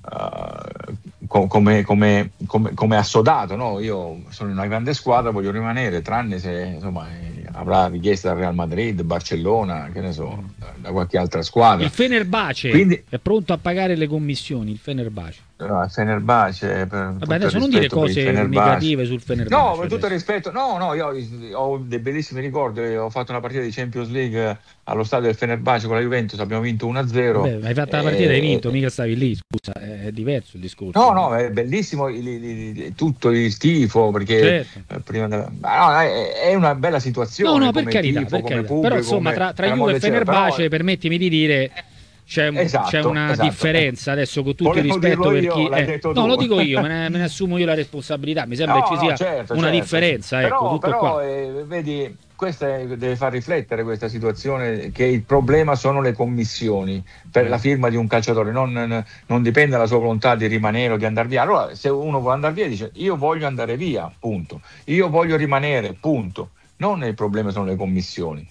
uh, co- come, come, come, come assodato, no? Io sono in una grande squadra, voglio rimanere, tranne se insomma, eh, avrà richiesta dal Real Madrid, Barcellona, che ne so, da, da qualche altra squadra. Il Fenerbahce Quindi- è pronto a pagare le commissioni, il Fenerbahce. No, il Fenerbahce, per Vabbè, tutto adesso il non dire rispetto per il cose Fenerbahce. negative sul Fenerbahce. No, per tutto il adesso. rispetto, no, no, io ho dei bellissimi ricordi, ho fatto una partita di Champions League allo stadio del Fenerbahce con la Juventus, abbiamo vinto uno a zero. Vabbè, hai fatto la partita, Eh, hai vinto, mica stavi lì, scusa, è diverso il discorso. No, no, è bellissimo il- il- il- tutto il tifo, perché Certo. eh, prima de- ma no, è, è una bella situazione. No, no, per come carità, tifo, per come carità. pubblico, Però insomma, come- tra, tra per Juve e amor del cielo, Fenerbahce, però- permettimi di dire, c'è, un- Esatto, c'è una esatto. differenza adesso con tutto il Volevo rispetto dirlo per io, chi... l'hai eh, detto no, tu. lo dico io, me ne, me ne assumo io la responsabilità, mi sembra No, che ci no, sia certo, una certo. differenza, ecco, però, tutto però, qua. eh, vedi, questa è- deve far riflettere questa situazione, che il problema sono le commissioni per la firma di un calciatore, non, non dipende dalla sua volontà di rimanere o di andare via. Allora, se uno vuole andare via, dice io voglio andare via, punto. Io voglio rimanere, punto. Non il problema sono le commissioni.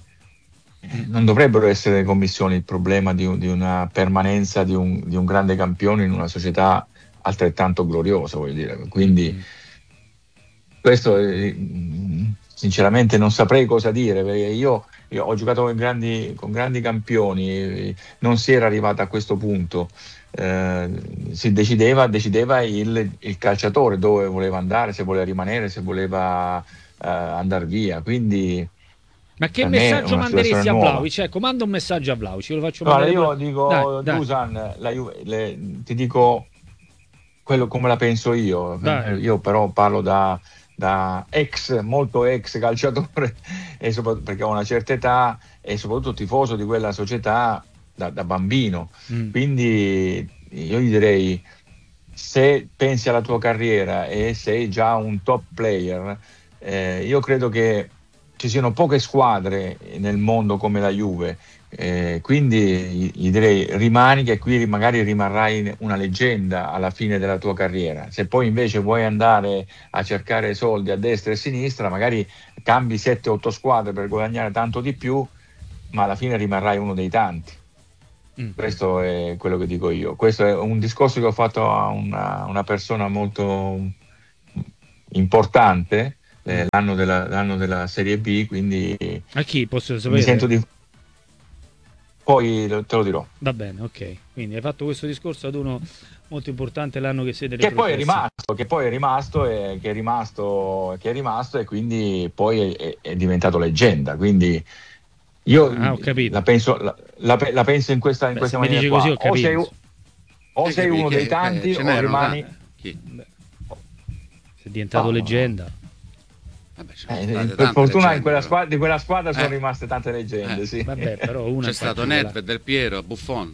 Non dovrebbero essere le commissioni il problema di, un- di una permanenza di un, di un grande campione in una società altrettanto gloriosa, voglio dire. Quindi questo eh, sinceramente non saprei cosa dire, perché io, io ho giocato con grandi, con grandi campioni, eh, non si era arrivato a questo punto. Eh, si decideva, decideva il, il calciatore dove voleva andare, se voleva rimanere, se voleva eh, andare via. Quindi Ma che per me è messaggio una manderesti a situazione nuova. Vlahovic? Ecco, manda un messaggio a Vlahovic, io lo faccio Guarda, mandare io pure- dico, Dai, dai. Dusan, la Juve- le- ti dico quello come la penso io. Dai. Io però parlo da, da ex, molto ex calciatore, e soprattutto perché ho una certa età e soprattutto tifoso di quella società da, da bambino. Mm. Quindi io gli direi, se pensi alla tua carriera e sei già un top player, eh, io credo che ci siano poche squadre nel mondo come la Juve, eh, quindi gli direi rimani, che qui magari rimarrai una leggenda alla fine della tua carriera. Se poi invece vuoi andare a cercare soldi a destra e a sinistra, magari cambi sette otto squadre per guadagnare tanto di più, ma alla fine rimarrai uno dei tanti. Mm. Questo è quello che dico io. Questo è un discorso che ho fatto a una, una persona molto importante, eh, l'anno, della, l'anno della Serie B, quindi a chi posso sapere? Mi sento di... Poi te lo dirò. Va bene, ok. Quindi hai fatto questo discorso ad uno molto importante l'anno che siete che poi è rimasto, che poi è rimasto e che è rimasto, che è rimasto e quindi poi è, è diventato leggenda. Quindi io ah, ho capito. la penso la, la, la penso in questa in Beh, questa se maniera mi dice qua. così, ho capito. O sei, o sei uno che, dei tanti eh, o rimani Chi? Sei diventato oh, leggenda. Vabbè, eh, per fortuna leggende, in quella squadra, di quella squadra sono eh. rimaste tante leggende, eh. sì. Vabbè, però una c'è stato Nedved, Del Piero, Buffon.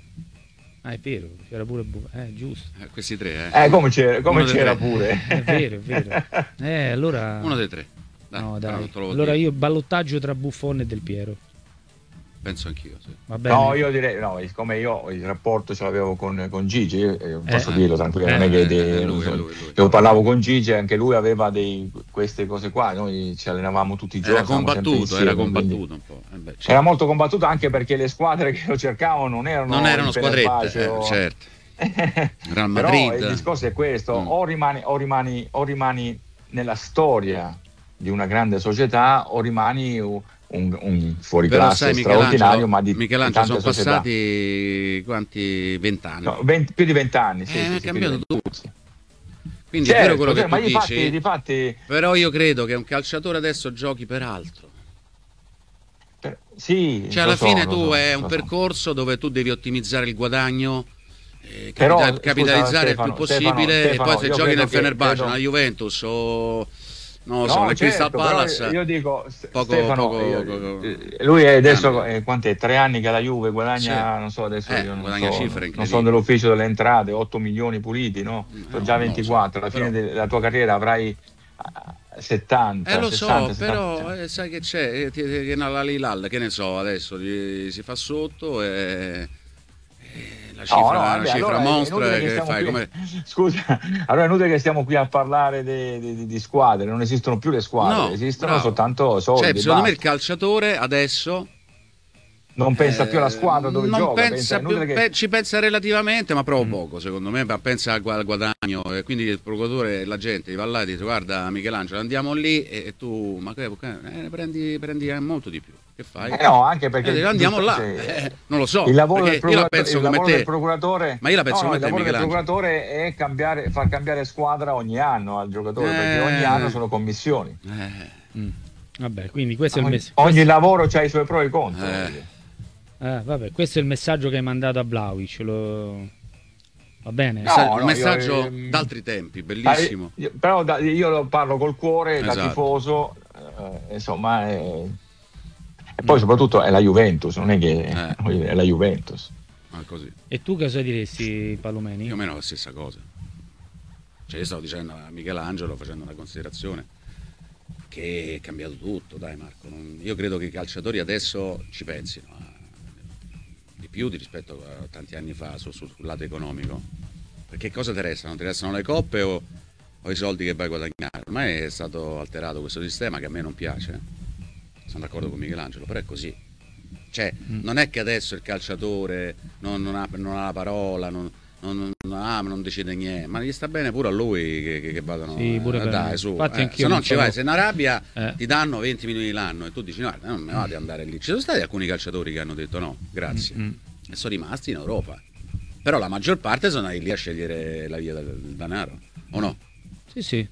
Ah, è vero, c'era pure eh, giusto. Eh, questi tre, eh. Eh, come c'era, come c'era pure. È vero, è vero. Eh, allora uno dei tre. Dai, no, dai. dire. Allora io ballottaggio tra Buffon e Del Piero. Penso anch'io, sì. Va bene. No, io direi, no, siccome io il rapporto ce l'avevo con, con Gigi, eh, posso eh, dirlo tranquillamente, eh, non è che dei, eh, lui, so, lui, lui. io parlavo con Gigi, anche lui aveva dei, queste cose qua, noi ci allenavamo tutti i giorni. Era combattuto, insieme, era combattuto quindi... un po'. Eh beh, certo. Era molto combattuto anche perché le squadre che lo cercavano non erano, non erano squadrette, o... eh, certo. Real Madrid. Madrid. Però il discorso è questo, mm. o, rimani, o, rimani, o rimani nella storia di una grande società o rimani un, un fuoriclasse straordinario, ma di Michelangelo di sono società. passati quanti vent'anni? No, venti, più di vent'anni, sì, eh, sì, è sì, cambiato tutto. Quindi certo, è vero quello certo, che ma tu difatti, dici, difatti... però io credo che un calciatore adesso giochi per altro. Per... Sì, cioè alla so, fine tu so, è un so. percorso dove tu devi ottimizzare il guadagno, eh, però, capita- capitalizzare scusa, il più Stefano, possibile Stefano, e poi se giochi nel Fenerbahce, credo... nella Juventus o non lo no, so, nel certo, Crystal Palace, io dico poco, Stefano, poco, io, poco, lui è adesso eh, quant'è? Tre anni che la Juve guadagna, sì. non so adesso eh, io non guadagna so, cifre non so dell'ufficio delle entrate, otto milioni puliti, no? Sono no, già ventiquattro, so, alla fine però... della tua carriera avrai settanta. Eh lo sessanta, so, però settanta. eh, sai che c'è, eh, che la Lilal, che ne so, adesso gli, si fa sotto e... La cifra, no, no, la vabbè, cifra allora mostro che che fai qui... come... Scusa, allora è inutile che stiamo qui a parlare di, di, di squadre, non esistono più le squadre, no, esistono bravo. soltanto soldi. Cioè, secondo basta. me il calciatore adesso non pensa eh, più alla squadra dove non gioca, pensa pensa, più, che... pe- ci pensa relativamente, ma proprio mm. poco secondo me, ma pensa al guadagno e quindi il procuratore, la gente va là e dice guarda Michelangelo andiamo lì e, e tu ma che eh, prendi, prendi molto di più, che fai? Eh no, anche perché eh, andiamo là, sì. eh, non lo so, il lavoro del io la penso il come lavoro te, del procuratore, ma io la penso no, come no, te il lavoro del Michelangelo. procuratore è cambiare, far cambiare squadra ogni anno al giocatore, eh, perché ogni anno sono commissioni. Eh. Mm. Vabbè, quindi questo ogni, è il messaggio. Ogni lavoro ha i suoi pro e i contro. Eh. Eh, vabbè, questo è il messaggio che hai mandato a Vlahovic. Lo... Va bene? No, un no, messaggio io, d'altri tempi, bellissimo. Io, però da, io lo parlo col cuore, esatto. da tifoso, eh, insomma, è... e poi soprattutto è la Juventus, non è che eh. è la Juventus. Ah, così. E tu cosa diresti, Palomeni? Più o meno la stessa cosa. Cioè io stavo dicendo a Michelangelo, facendo una considerazione, che è cambiato tutto, dai Marco. Non... Io credo che i calciatori adesso ci pensino a... di più di rispetto a tanti anni fa sul, sul lato economico. Perché cosa ti restano? Ti restano le coppe o, o i soldi che vai a guadagnare? Ormai è stato alterato questo sistema che a me non piace. Sono d'accordo con Michelangelo, però è così. Cioè, mm. non è che adesso il calciatore non, non, ha, non ha la parola, non, non, non, ha, non decide niente, ma gli sta bene pure a lui che, che, che vadano sì, pure eh, dai, su. Eh, se non ci vai, se in Arabia eh. ti danno venti milioni l'anno e tu dici no, non mi va di andare lì. Ci sono stati alcuni calciatori che hanno detto no, grazie, mm-hmm. e sono rimasti in Europa. Però la maggior parte sono lì a scegliere la via del, del denaro, o no? Sì, sì.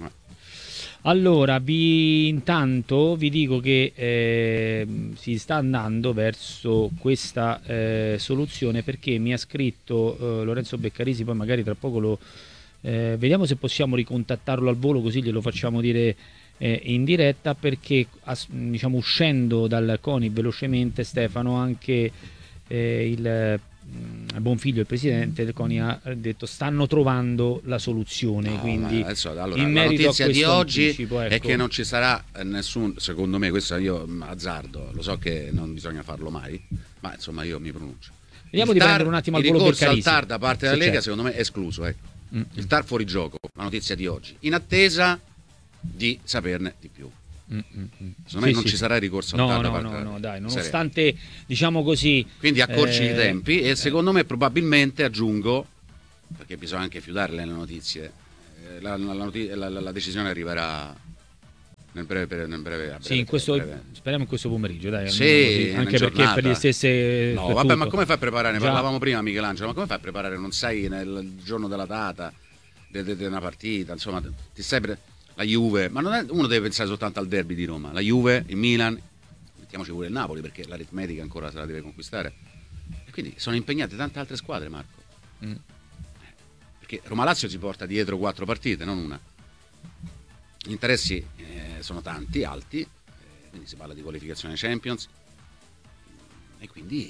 Allora, vi, intanto vi dico che eh, si sta andando verso questa eh, soluzione, perché mi ha scritto eh, Lorenzo Beccarisi, poi magari tra poco lo eh, vediamo se possiamo ricontattarlo al volo, così glielo facciamo dire eh, in diretta, perché as, diciamo uscendo dal CONI velocemente, Stefano, anche eh, il Bonfiglio, il presidente del CONI, ha detto stanno trovando la soluzione. No, quindi adesso, allora, in la merito notizia a di oggi anticipo, ecco, è che non ci sarà nessun, secondo me, questo io azzardo, lo so che non bisogna farlo mai, ma insomma io mi pronuncio. Vediamo il di tar, prendere un attimo al il volo ricorso al Beccarisi. T A R da parte della Sì, Lega certo. secondo me è escluso, ecco. Mm. Il T A R fuori gioco, la notizia di oggi, in attesa di saperne di più. Mm, mm, mm. Secondo me Sì, non sì. ci sarà ricorso al no, T A R da no, parte no, della no, Lega. dai, Serio. nonostante, diciamo così, Quindi accorci eh, i tempi e secondo me probabilmente, aggiungo, perché bisogna anche fiutarle le notizie, eh, la, la, noti- la, la, la decisione arriverà nel breve, nel breve, a breve, sì, in questo, breve. speriamo in questo pomeriggio, dai, Sì, almeno così, una anche perché giornata. per le stesse No, per vabbè, tutto. ma come fai a preparare? Ne Già. parlavamo prima, Michelangelo, ma come fai a preparare? Non sai nel giorno della data di una partita, insomma, ti sai pre- la Juve, ma non è, uno deve pensare soltanto al derby di Roma, la Juve, il Milan, mettiamoci pure il Napoli perché l'aritmetica ancora se la deve conquistare. E quindi sono impegnate tante altre squadre, Marco. Mm. Perché Roma-Lazio si porta dietro quattro partite, non una. Gli interessi eh, sono tanti, alti, eh, quindi si parla di qualificazione Champions e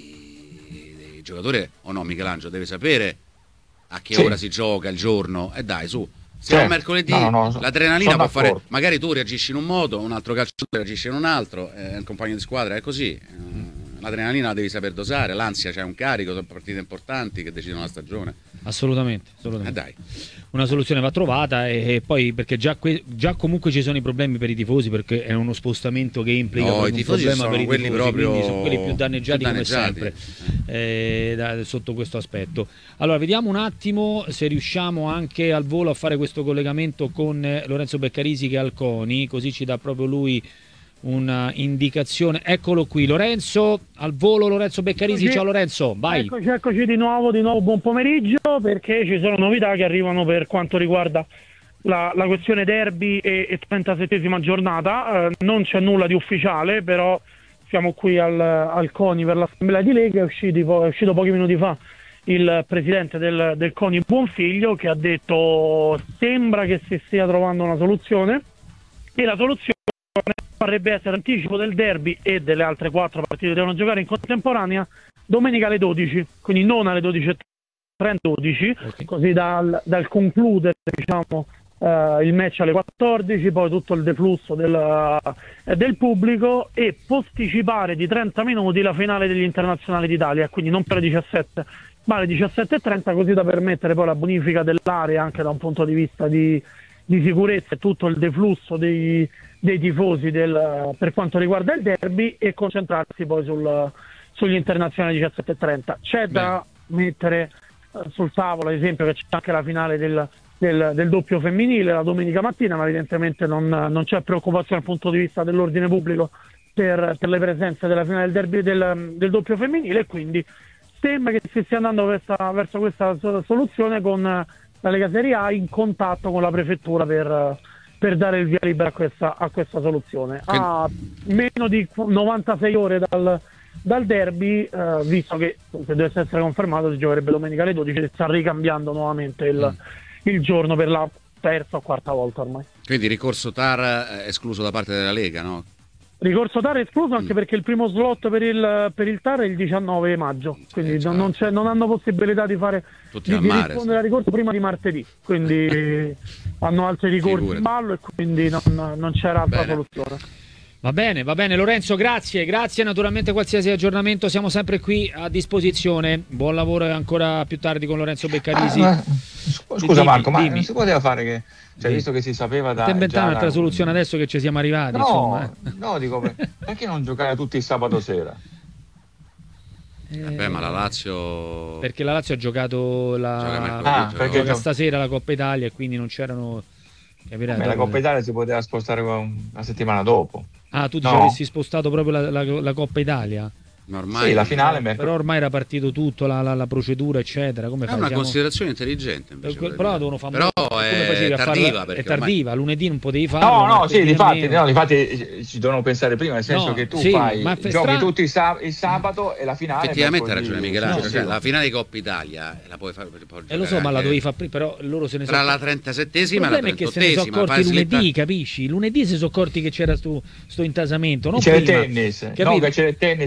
quindi il giocatore, o no Michelangelo, deve sapere a che Sì. ora si gioca il giorno e dai su. Se Certo. è mercoledì No, no, no, l'adrenalina sono può fare, d'accordo. magari tu reagisci in un modo, un altro calciatore reagisce in un altro, eh, il compagno di squadra è così. Eh, l'adrenalina la devi saper dosare, l'ansia c'è un carico, sono partite importanti che decidono la stagione. Assolutamente, Eh assolutamente. dai. Una soluzione va trovata e, e poi perché già, que- già comunque ci sono i problemi per i tifosi perché è uno spostamento che implica No, proprio i un tifosi problema sono per i quelli tifosi, proprio quindi sono quelli più danneggiati, più danneggiati. come sempre eh, da- sotto questo aspetto. Allora vediamo un attimo se riusciamo anche al volo a fare questo collegamento con eh, Lorenzo Beccarisi che è al CONI, così ci dà proprio lui una indicazione. Eccolo qui Lorenzo, al volo Lorenzo Beccarisi. Eccoci. Ciao Lorenzo, vai. Eccoci, eccoci di nuovo, di nuovo buon pomeriggio, perché ci sono novità che arrivano per quanto riguarda la, la questione derby e, e trentasettesima giornata. Eh, non c'è nulla di ufficiale, però siamo qui al, al CONI per l'assemblea di Lega. È, usciti, è uscito pochi minuti fa il presidente del, del CONI Bonfiglio, che ha detto sembra che si stia trovando una soluzione, e la soluzione potrebbe essere l'anticipo del derby e delle altre quattro partite che devono giocare in contemporanea domenica alle dodici, quindi non alle dodici e trenta, dodici, Ok. così dal, dal concludere, diciamo, eh, il match alle quattordici, poi tutto il deflusso del, eh, del pubblico, e posticipare di trenta minuti la finale degli internazionali d'Italia, quindi non per le diciassette ma alle diciassette e trenta, così da permettere poi la bonifica dell'area anche da un punto di vista di, di sicurezza e tutto il deflusso dei, dei tifosi del, per quanto riguarda il derby, e concentrarsi poi sul, sugli internazionali diciassette e trenta. C'è da mettere eh, sul tavolo, ad esempio, che c'è anche la finale del, del, del doppio femminile la domenica mattina, ma evidentemente non, non c'è preoccupazione dal punto di vista dell'ordine pubblico per, per le presenze della finale del derby del, del doppio femminile, e quindi sembra che si stia andando verso, verso questa soluzione, con la Lega Serie A in contatto con la prefettura per, per dare il via libera a questa, a questa soluzione. A meno di novantasei ore dal, dal derby, eh, visto che se dovesse essere confermato si giocherebbe domenica alle dodici, e sta ricambiando nuovamente il, mm. il giorno per la terza o quarta volta ormai. Quindi ricorso T A R è escluso da parte della Lega, no? Ricorso T A R è escluso anche Mm. perché il primo slot per il, per il T A R è il diciannove maggio, quindi certo. non, c'è, non hanno possibilità di fare Tutti di, al di mare, rispondere al ricorso prima di martedì, quindi hanno altri ricorsi Figurati. in ballo, e quindi non, non c'era altra Bene. soluzione. Va bene, va bene Lorenzo, grazie, grazie, naturalmente qualsiasi aggiornamento siamo sempre qui a disposizione. Buon lavoro e ancora più tardi con Lorenzo Beccarisi. Ah, ma- scusa Dimmi, Marco, ma dimmi. non si poteva fare che, cioè, Dimmi. visto che si sapeva da Stai inventando già un'altra da- soluzione adesso che ci siamo arrivati, insomma. No, no, dico, per- perché non giocare tutti il sabato sera? eh. Vabbè, ma la Lazio Perché la Lazio ha giocato la Gioca mercoledì, Ah, gioca perché gioca gio- stasera la Coppa Italia, e quindi non c'erano, capirai, Beh, la dopo- Coppa Italia si poteva spostare una settimana dopo. Ah, tu No. dici avessi spostato proprio la, la- la Coppa Italia? ma ormai Sì, la finale mercoledì. Però ormai era partito tutto, la, la- la procedura eccetera. Come è fai? una Siamo- considerazione intelligente invece, però volevo devono dire. fare Però molto. Come è facevi a tardiva farla? perché È tardiva, lunedì non potevi farlo. No, no, sì, martedì difatti, nemmeno. no, difatti eh, ci devono pensare prima, nel senso No, che tu sì, fai, ma fe- giochi stra- tutto il, sab- il sabato e la finale. effettivamente ha mercoledì. ragione Michelangelo, Sì, cioè, sì. la finale di Coppa Italia la puoi fare puoi Eh, lo giocare so, ma la anche dovevi fare prima, però loro se ne sono tra la accorti. Il trentasettesima e la problema è che se ne sono trentottesima accorti fai lunedì, slitta- capisci? Lunedì si sono accorti che c'era sto, sto intasamento, non C'era il prima. tennis, Capito? no, che c'era il tennis, Eh, sono capito?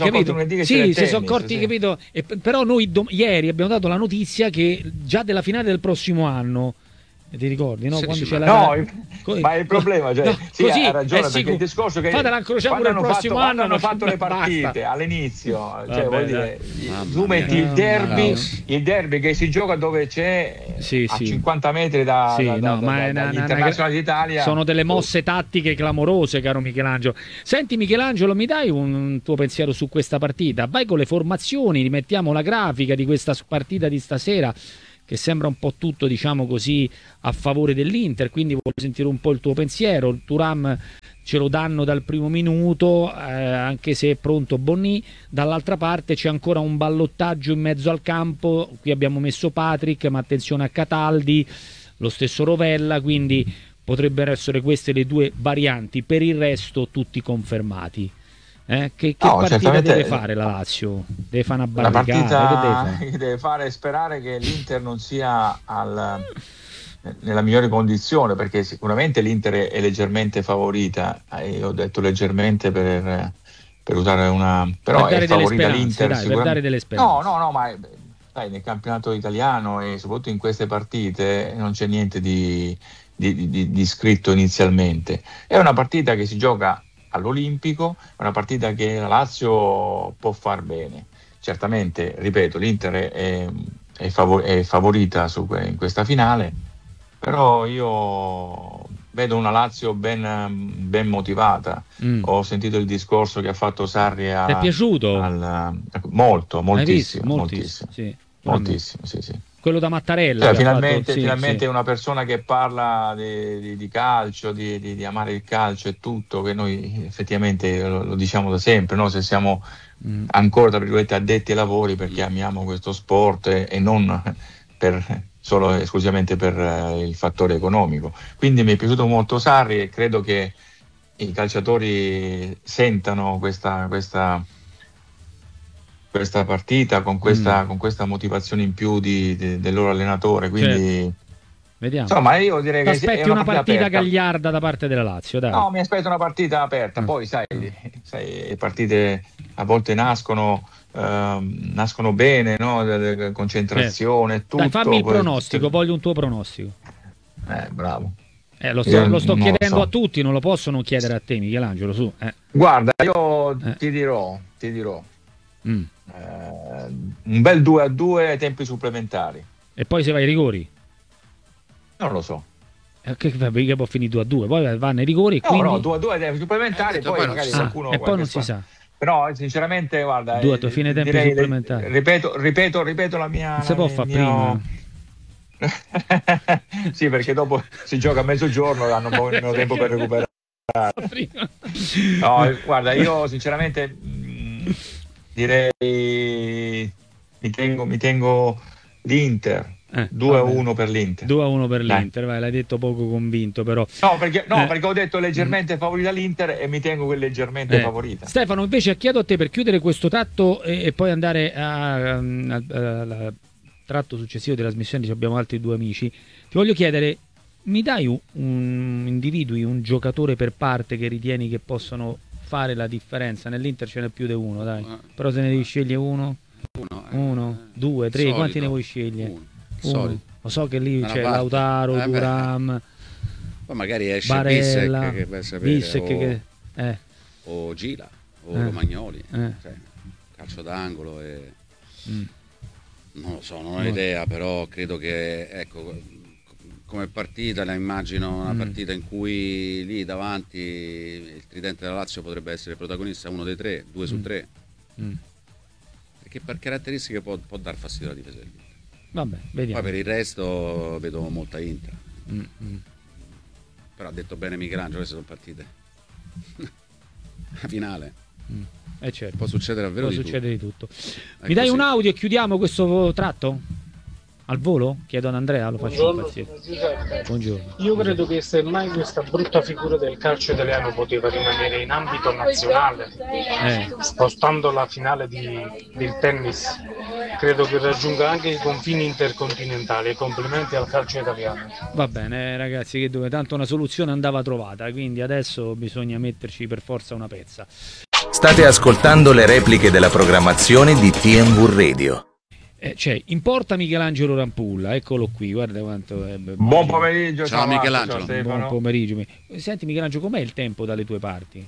capito? Sì, si sono accorti, sì. capito? E, però noi do- ieri abbiamo dato la notizia che già della finale del prossimo anno, ti ricordi, no? Quando c'è la... No, co- ma il problema, cioè, no, sì, così, ha ragione, eh, perché il discorso che quando pure il prossimo fatto, anno hanno fatto le partite basta. all'inizio, cioè, Vabbè, vuol dire, tu metti il derby, il derby che si gioca dove c'è sì, a sì. cinquanta metri da, sì, da, no, da, ma da, è una, dagli una, internazionali una, d'Italia. Sono delle mosse tattiche clamorose, caro Michelangelo. Senti Michelangelo, mi dai un tuo pensiero su questa partita? Vai con le formazioni, rimettiamo la grafica di questa partita di stasera, che sembra un po' tutto, diciamo così, a favore dell'Inter, quindi voglio sentire un po' il tuo pensiero. Il Thuram ce lo danno dal primo minuto, eh, anche se è pronto Bonni. Dall'altra parte c'è ancora un ballottaggio in mezzo al campo, qui abbiamo messo Patrick, ma attenzione a Cataldi, lo stesso Rovella, quindi potrebbero essere queste le due varianti. Per il resto tutti confermati. Eh? Che, che no, partita deve fare la Lazio? Deve fare una barricata? La partita che deve fare? Che deve fare è sperare che l'Inter non sia al, nella migliore condizione, perché sicuramente l'Inter è leggermente favorita, io ho detto leggermente per, per usare una... però per è favorita l'Inter dai, per dare delle speranze. No, no, no, ma dai, nel campionato italiano e soprattutto in queste partite non c'è niente di, di, di, di scritto inizialmente. È una partita che si gioca all'Olimpico, è una partita che la Lazio può far bene. Certamente, ripeto, l'Inter è, è, favor- è favorita su, in questa finale, però io vedo una Lazio ben, ben motivata. Mm. Ho sentito il discorso che ha fatto Sarri a, ti è piaciuto? Al, molto, moltissimo, moltissimo, moltissimo, sì, moltissimo, sì, sì. Quello da Mattarella, cioè, finalmente, fatto, sì, finalmente sì. Una persona che parla di, di, di calcio, di, di, di amare il calcio e tutto, che noi effettivamente lo, lo diciamo da sempre, no? Se siamo mm. ancora tra virgolette addetti ai lavori perché amiamo questo sport e, e non per, solo esclusivamente per uh, il fattore economico. Quindi mi è piaciuto molto Sarri e credo che i calciatori sentano questa, questa questa partita con questa, mm. con questa motivazione in più di, di, del loro allenatore, quindi certo. Vediamo. Insomma, io direi che aspetti è una, una partita, partita gagliarda da parte della Lazio, dai. No, mi aspetto una partita aperta, mm. poi sai, sai, le partite a volte nascono uh, nascono bene, no? Concentrazione, certo. tutto. Dai, fammi il poi, pronostico, tutto... voglio un tuo pronostico. Eh, bravo. Eh, lo sto, lo sto chiedendo lo so. a tutti, non lo posso non chiedere a te, Michelangelo, su. Eh. Guarda, io eh. ti dirò, ti dirò. Mm. Uh, un bel due a due ai tempi supplementari. E poi se vai ai rigori? Non lo so. Eh, che, che può finire due a due, poi vanno ai rigori e no, quindi... no, due a due ai tempi supplementari eh, poi, poi magari ah, qualcuno... E poi non si sa. Però sinceramente, guarda... Due a due, fine tempi direi, supplementari. Ripeto, ripeto, ripeto la mia... Non si può fare prima... sì, perché dopo si gioca a mezzogiorno e hanno un po' meno tempo per recuperare. No, guarda, io sinceramente... Mh, direi mi tengo, mi tengo l'Inter eh, due a uno per l'Inter due a uno per l'Inter, vai, l'hai detto poco convinto però no perché, no, eh. perché ho detto leggermente favorita l'Inter e mi tengo quel leggermente eh. favorita. Stefano, invece chiedo a te, per chiudere questo tratto e, e poi andare al tratto successivo della trasmissione, abbiamo altri due amici, ti voglio chiedere, mi dai un, un individui, un giocatore per parte che ritieni che possono fare la differenza? Nell'Inter ce n'è più di uno, dai. Però se ne devi scegliere uno, uno, eh, uno due, tre, solito. Quanti ne vuoi scegliere? Uno. Uno. Lo so che lì c'è Lautaro, eh Thuram, poi magari esce Barella, Bissek, che vai a sapere, Bissek, o, che, eh. o Gila o eh. Romagnoli, eh. cioè, calcio d'angolo e... mm. non lo so, non ho idea, però credo che ecco, come partita la immagino una mm. partita in cui lì davanti il tridente della Lazio potrebbe essere protagonista, uno dei tre, due mm. su tre mm. perché per caratteristiche può, può dar fastidio alla difesa dell'Inter. Vabbè, vediamo. Poi per il resto vedo molta Inter mm. Mm. però ha detto bene Michelangelo, queste sono partite la finale mm. eh certo. può succedere davvero può di succedere tutto. di tutto. È mi dai così. un audio e chiudiamo questo tratto? Al volo? Chiedo ad Andrea, lo faccio impazzire. Buongiorno. Io credo che semmai questa brutta figura del calcio italiano poteva rimanere in ambito nazionale, eh. spostando la finale di, del tennis, credo che raggiunga anche i confini intercontinentali. Complimenti al calcio italiano. Va bene ragazzi, che dove tanto una soluzione andava trovata, quindi adesso bisogna metterci per forza una pezza. State ascoltando le repliche della programmazione di T M V Radio. Eh, c'è in porta Michelangelo Rampulla, eccolo qui, guarda quanto è be- Buon pomeriggio, ciao, ciao Michelangelo. Ciao, buon pomeriggio. Senti Michelangelo, com'è il tempo dalle tue parti?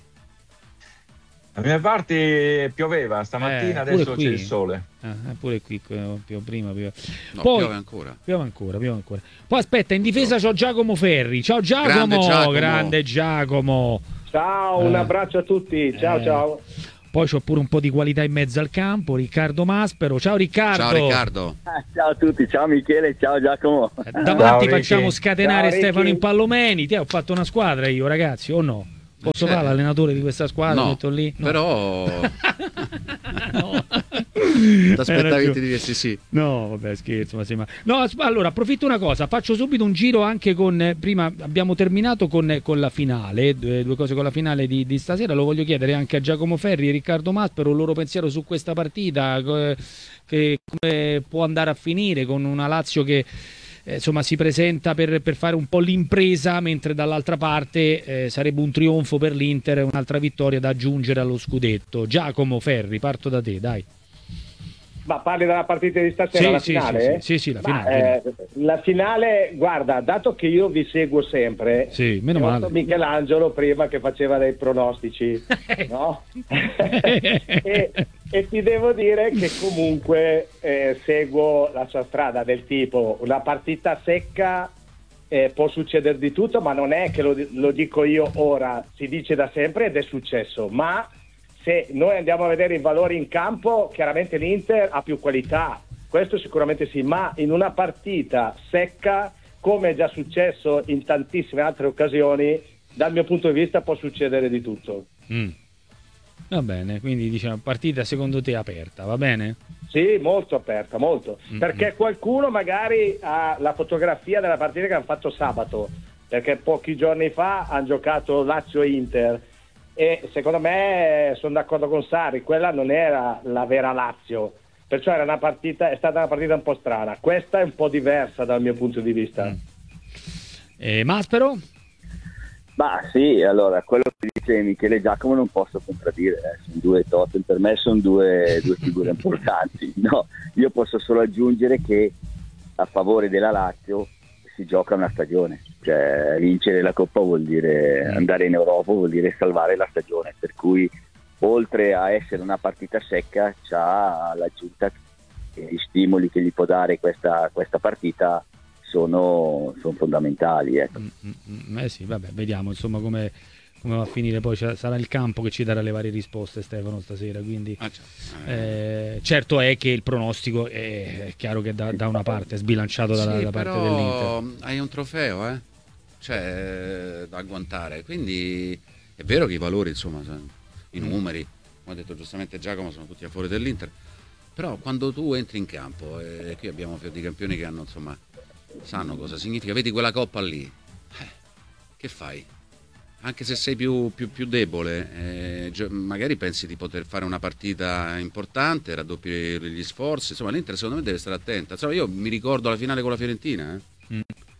Dalle mie parti pioveva stamattina, eh, adesso qui. c'è il sole. Ah, pure qui, più prima, più... No, Poi, piove ancora. Piove ancora, piove ancora. Poi aspetta, in difesa c'ho Giacomo Ferri. Ciao Giacomo, grande Giacomo. Grande Giacomo. Ciao, un Eh. abbraccio a tutti. Ciao, Eh. ciao. Poi c'ho pure un po' di qualità in mezzo al campo, Riccardo Maspero. Ciao Riccardo. Ciao Riccardo. Ah, ciao a tutti, ciao Michele, ciao Giacomo. Eh, Davanti Ciao, facciamo Ricky. scatenare Ciao, Stefano Ricky. Impallomeni. Ti ho fatto una squadra io, ragazzi, o no? Posso Cioè, fare l'allenatore di questa squadra? no, Metto lì? No. però No. ti aspettavi Hai ragione. di dirsi sì. No, vabbè, scherzo, ma sembra... No, as- allora, approfitto una cosa, faccio subito un giro anche con... eh, prima abbiamo terminato con, con la finale, due, due cose con la finale di, di stasera, lo voglio chiedere anche a Giacomo Ferri e Riccardo Maspero, il loro pensiero su questa partita, eh, che come può andare a finire con una Lazio che... Eh, insomma si presenta per, per fare un po' l'impresa, mentre dall'altra parte eh, sarebbe un trionfo per l'Inter, un'altra vittoria da aggiungere allo scudetto. Giacomo Ferri, parto da te, dai. Ma parli della partita di stasera, Sì, la sì, finale? sì, eh? sì, sì, la Ma, finale. eh, la finale, guarda, dato che io vi seguo sempre, Sì, meno ho male. visto Michelangelo prima che faceva dei pronostici, no? e, e ti devo dire che comunque eh, seguo la sua strada, del tipo una partita secca, eh, può succedere di tutto, ma non è che lo, lo dico io ora, si dice da sempre ed è successo, ma se noi andiamo a vedere i valori in campo, chiaramente l'Inter ha più qualità, questo sicuramente sì, ma in una partita secca, come è già successo in tantissime altre occasioni, dal mio punto di vista può succedere di tutto. Mm. Va bene, quindi diciamo partita secondo te aperta, va bene? Sì, molto aperta, molto. Mm-mm. Perché qualcuno magari ha la fotografia della partita che hanno fatto sabato, perché pochi giorni fa hanno giocato Lazio-Inter e secondo me sono d'accordo con Sarri, quella non era la vera Lazio, perciò era una partita, è stata una partita un po' strana. Questa è un po' diversa dal mio punto di vista. Mm. E Maspero? Ma sì, allora, quello che dice Michele Giacomo non posso contraddire, eh. Sono due totem, per me sono due, due figure importanti. No, io posso solo aggiungere che a favore della Lazio si gioca una stagione, cioè vincere la Coppa vuol dire andare in Europa, vuol dire salvare la stagione, per cui oltre a essere una partita secca c'ha l'aggiunta che gli stimoli che gli può dare questa, questa partita sono, sono fondamentali, ecco. Mm, mm, mm, eh sì, vabbè, vediamo insomma come, come va a finire, poi c'è- sarà il campo che ci darà le varie risposte, Stefano, stasera, quindi Ah, certo. eh, certo è che il pronostico è, è chiaro che da, da una parte è sbilanciato dalla, Sì, da parte però dell'Inter. hai un trofeo, eh? Cioè, da agguantare. Quindi è vero che i valori, insomma, sono- i numeri, come ha detto giustamente Giacomo, sono tutti a favore dell'Inter. Però quando tu entri in campo, e qui abbiamo fior di campioni che hanno, insomma, sanno cosa significa, vedi quella coppa lì, eh, che fai? Anche se sei più, più, più debole, eh, gio- magari pensi di poter fare una partita importante, raddoppi gli sforzi, insomma l'Inter secondo me deve stare attenta. Insomma, io mi ricordo la finale con la Fiorentina, eh. Mm.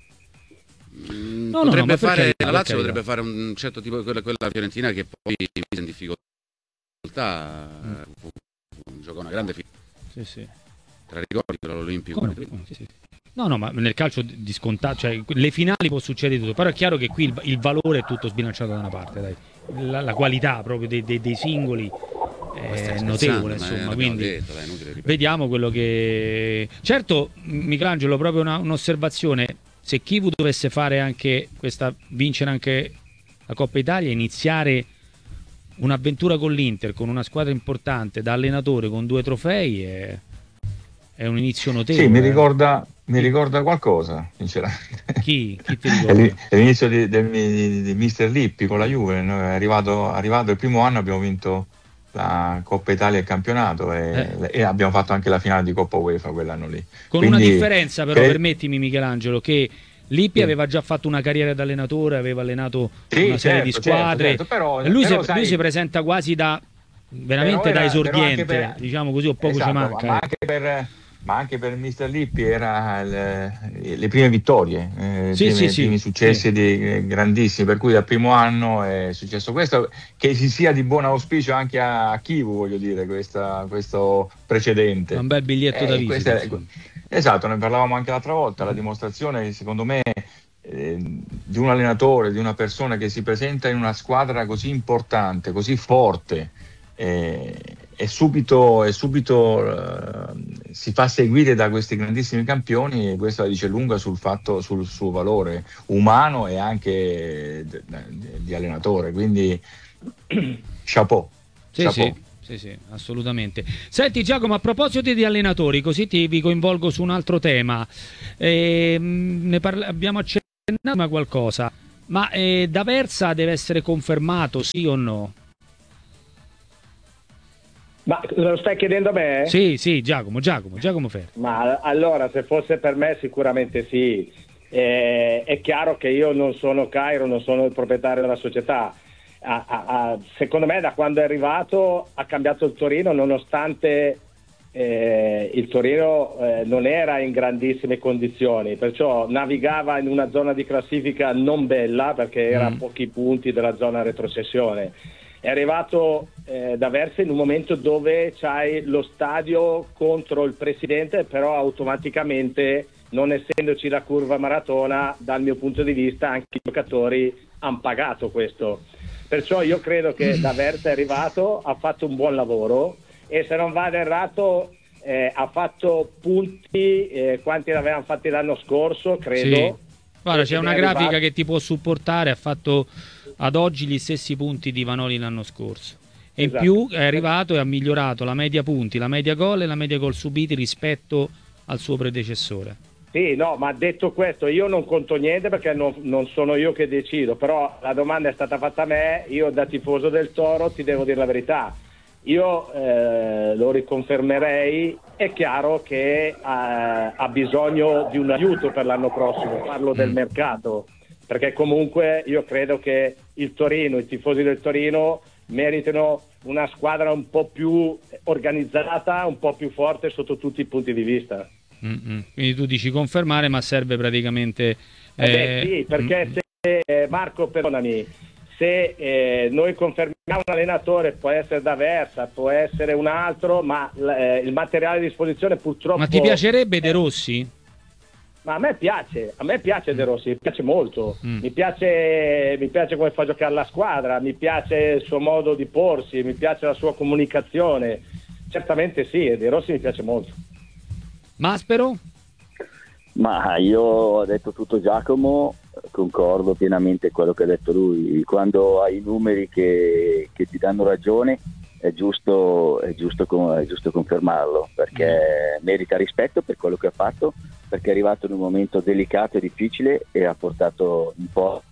Mm, No, no, no, potrebbe ma per fare, carità, la per Lazio carità. potrebbe fare un certo tipo di quella, quella Fiorentina che poi mise in difficoltà, eh, fu- fu- giocò una grande finale, Sì, sì. te la ricordi quella all'Olimpico? Come no? Sì, sì. No, no, ma nel calcio di scontato, cioè le finali può succedere tutto, però è chiaro che qui il, il valore è tutto sbilanciato da una parte, dai. La, la qualità proprio dei, dei- dei singoli Ma stai è scherzando, notevole, ma insomma, l'abbiamo quindi detto, dai, inutile ripetere. vediamo quello che... Certo, Michelangelo, proprio una- un'osservazione, se Kivu dovesse fare anche questa, vincere anche la Coppa Italia, iniziare un'avventura con l'Inter, con una squadra importante, da allenatore, con due trofei, è, è un inizio notevole. Sì, mi eh. ricorda, mi ricorda qualcosa, sinceramente. Chi? Chi ti È ricorda? lì- è l'inizio di, del- di- di mister Lippi con la Juve. Noi è arrivato, arrivato il primo anno, abbiamo vinto la Coppa Italia e il campionato e, e abbiamo fatto anche la finale di Coppa UEFA quell'anno lì. Con Quindi, una differenza però, cre- permettimi Michelangelo, che Lippi Sì. aveva già fatto una carriera da allenatore, aveva allenato Sì, una serie certo, di certo, squadre, certo, però- e lui, però si, sai- lui si presenta quasi da veramente Però da era- però esordiente, anche per- diciamo così, o poco esatto, ci manca. ma eh. anche per, ma anche per mister Lippi era le, le prime vittorie, eh, sì, i primi, sì, primi sì, successi sì. Di, eh, grandissimi, per cui dal primo anno è successo questo, che si sia di buon auspicio anche a Kivu, voglio dire, questa, questo precedente. È un bel biglietto eh, da visita. È, esatto, ne parlavamo anche l'altra volta, la dimostrazione secondo me eh, di un allenatore, di una persona che si presenta in una squadra così importante, così forte, eh, e subito, e subito uh, si fa seguire da questi grandissimi campioni, e questo la dice lunga sul fatto, sul suo valore umano e anche d- d- di allenatore, quindi chapeau, sì, chapeau. Sì. Sì, sì, assolutamente. Senti Giacomo, a proposito di allenatori, così ti vi coinvolgo su un altro tema. Eh, ne parla- abbiamo accennato a qualcosa, ma eh, D'Aversa deve essere confermato, sì o no? Ma lo stai chiedendo a me? Sì, sì, Giacomo, Giacomo, Giacomo Ferri. Ma allora, se fosse per me sicuramente sì. Eh, è chiaro che io non sono Cairo, non sono il proprietario della società. A, a, a, secondo me da quando è arrivato ha cambiato il Torino, nonostante eh, il Torino eh, non era in grandissime condizioni, perciò navigava in una zona di classifica non bella, perché era Mm. a pochi punti dalla zona retrocessione. È arrivato eh, D'Aversa in un momento dove c'hai lo stadio contro il presidente, però automaticamente, non essendoci la curva maratona, dal mio punto di vista anche i giocatori hanno pagato questo. Perciò io credo che D'Aversa è arrivato, ha fatto un buon lavoro e, se non vado errato, eh, ha fatto punti eh, quanti ne avevano fatti l'anno scorso, credo. Sì. Guarda, c'è Ed una è grafica arrivato- che ti può supportare, ha fatto ad oggi gli stessi punti di Vanoli l'anno scorso. E Esatto. in più è arrivato e ha migliorato la media punti, la media gol e la media gol subiti rispetto al suo predecessore. Sì, no, ma detto questo, io non conto niente perché non, non sono io che decido, però la domanda è stata fatta a me, io da tifoso del Toro ti devo dire la verità, io eh, lo riconfermerei. È chiaro che eh, ha bisogno di un aiuto per l'anno prossimo, parlo del mercato, perché comunque io credo che il Torino, i tifosi del Torino meritano una squadra un po' più organizzata, un po' più forte sotto tutti i punti di vista. Mm-mm. Quindi tu dici confermare, ma serve praticamente... Eh beh, eh, sì, perché mm, se eh, Marco, perdonami, se eh, noi confermiamo un allenatore, può essere D'Aversa, può essere un altro, ma eh, il materiale a disposizione purtroppo... Ma ti piacerebbe De Rossi? Ma a me piace, a me piace De Rossi, mi piace molto, Mm. mi piace, mi piace come fa a giocare la squadra, mi piace il suo modo di porsi, mi piace la sua comunicazione, certamente sì, De Rossi mi piace molto. Maspero? Ma io ho detto tutto Giacomo, concordo pienamente con quello che ha detto lui. Quando hai i numeri che, che ti danno ragione è giusto, è giusto, è giusto confermarlo, perché merita rispetto per quello che ha fatto, perché è arrivato in un momento delicato e difficile e ha portato un po'.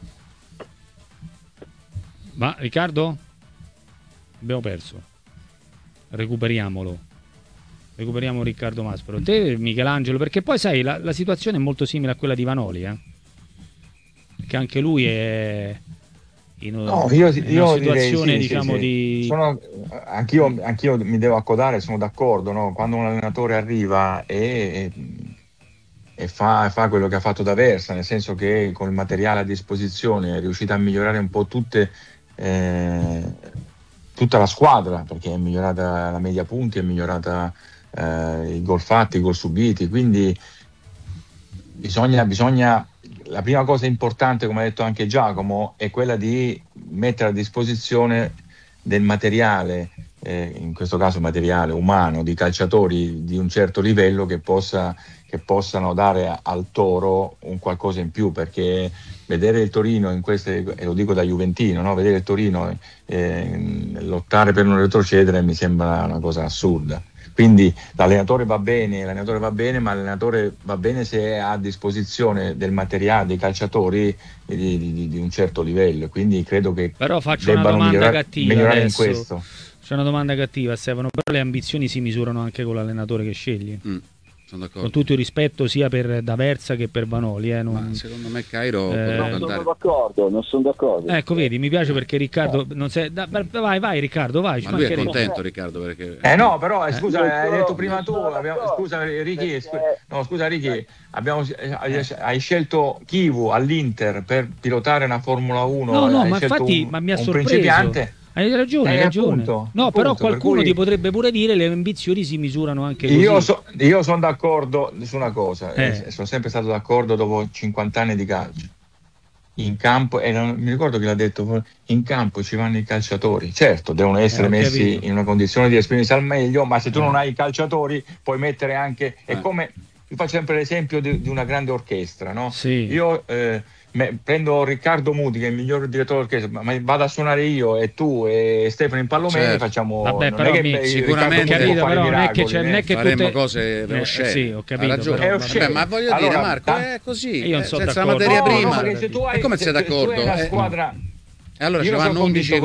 Ma Riccardo? Abbiamo perso. Recuperiamolo. Recuperiamo Riccardo Maspero. Te, Michelangelo, perché poi sai, la, la situazione è molto simile a quella di Vanoli, eh? Perché anche lui è in, No, io, in io una direi, situazione, sì, diciamo, sì, sì. di... Sono, anch'io, anch'io mi devo accodare, sono d'accordo, no? Quando un allenatore arriva e, e fa, fa quello che ha fatto D'Aversa, nel senso che con il materiale a disposizione è riuscito a migliorare un po' tutte, eh, tutta la squadra, perché è migliorata la media punti, è migliorata eh, i gol fatti, i gol subiti, quindi bisogna, bisogna la prima cosa importante, come ha detto anche Giacomo, è quella di mettere a disposizione del materiale, eh, in questo caso materiale umano, di calciatori di un certo livello che, possa, che possano dare al Toro un qualcosa in più, perché vedere il Torino in queste, e lo dico da juventino, no? Vedere il Torino eh, lottare per non retrocedere mi sembra una cosa assurda. Quindi l'allenatore va bene, l'allenatore va bene, ma l'allenatore va bene se è a disposizione del materiale dei calciatori di, di, di un certo livello. Quindi credo che Però faccio una debbano domanda migliorare, cattiva migliorare in adesso. questo. C'è una domanda cattiva, Stefano, però le ambizioni si misurano anche con l'allenatore che scegli. Mm. con tutto il rispetto sia per D'Aversa che per Vanoli. Eh, non... Ma secondo me Cairo eh... non sono d'accordo, non sono d'accordo. Ecco, vedi, mi piace perché Riccardo non sei... da... vai, vai Riccardo, vai. Ma lui è contento, Riccardo, perché... Eh no, però, eh, scusa, eh, hai però, detto prima tu, abbiamo, scusa Ricky, scu... no, scusa Ricky, abbiamo, hai, hai scelto Chivu all'Inter per pilotare una Formula uno. No, no, hai ma infatti un, ma mi ha un sorpreso. principiante. Hai ragione, hai eh, ragione. Appunto, no, appunto, però qualcuno per cui... ti potrebbe pure dire le ambizioni si misurano anche così. Io, so, io sono d'accordo su una cosa, eh. eh, sono sempre stato d'accordo dopo cinquanta anni di calcio. In campo, e non mi ricordo chi l'ha detto, in campo ci vanno i calciatori. Certo, devono essere eh, messi capito. in una condizione di esprimersi al meglio, ma se tu eh. non hai i calciatori puoi mettere anche... È come, io faccio sempre l'esempio di, di una grande orchestra, no? Sì. Io... Eh, Me, prendo Riccardo Muti che è il miglior direttore d'orchestra, ma, ma vado a suonare io e tu e Stefano Impallomeni, certo. facciamo vabbè, non però è che mi, sicuramente capito, però miracoli, non è che, c'è, non è che faremo tutte... cose per eh, oscene. sì, ho capito, ha ragione. però, vabbè, ma voglio allora, dire Marco ta- è così, io non so senza d'accordo. materia no, prima no, se tu hai, e come se, sei d'accordo? Se tu hai una eh, squadra e allora ci vanno undici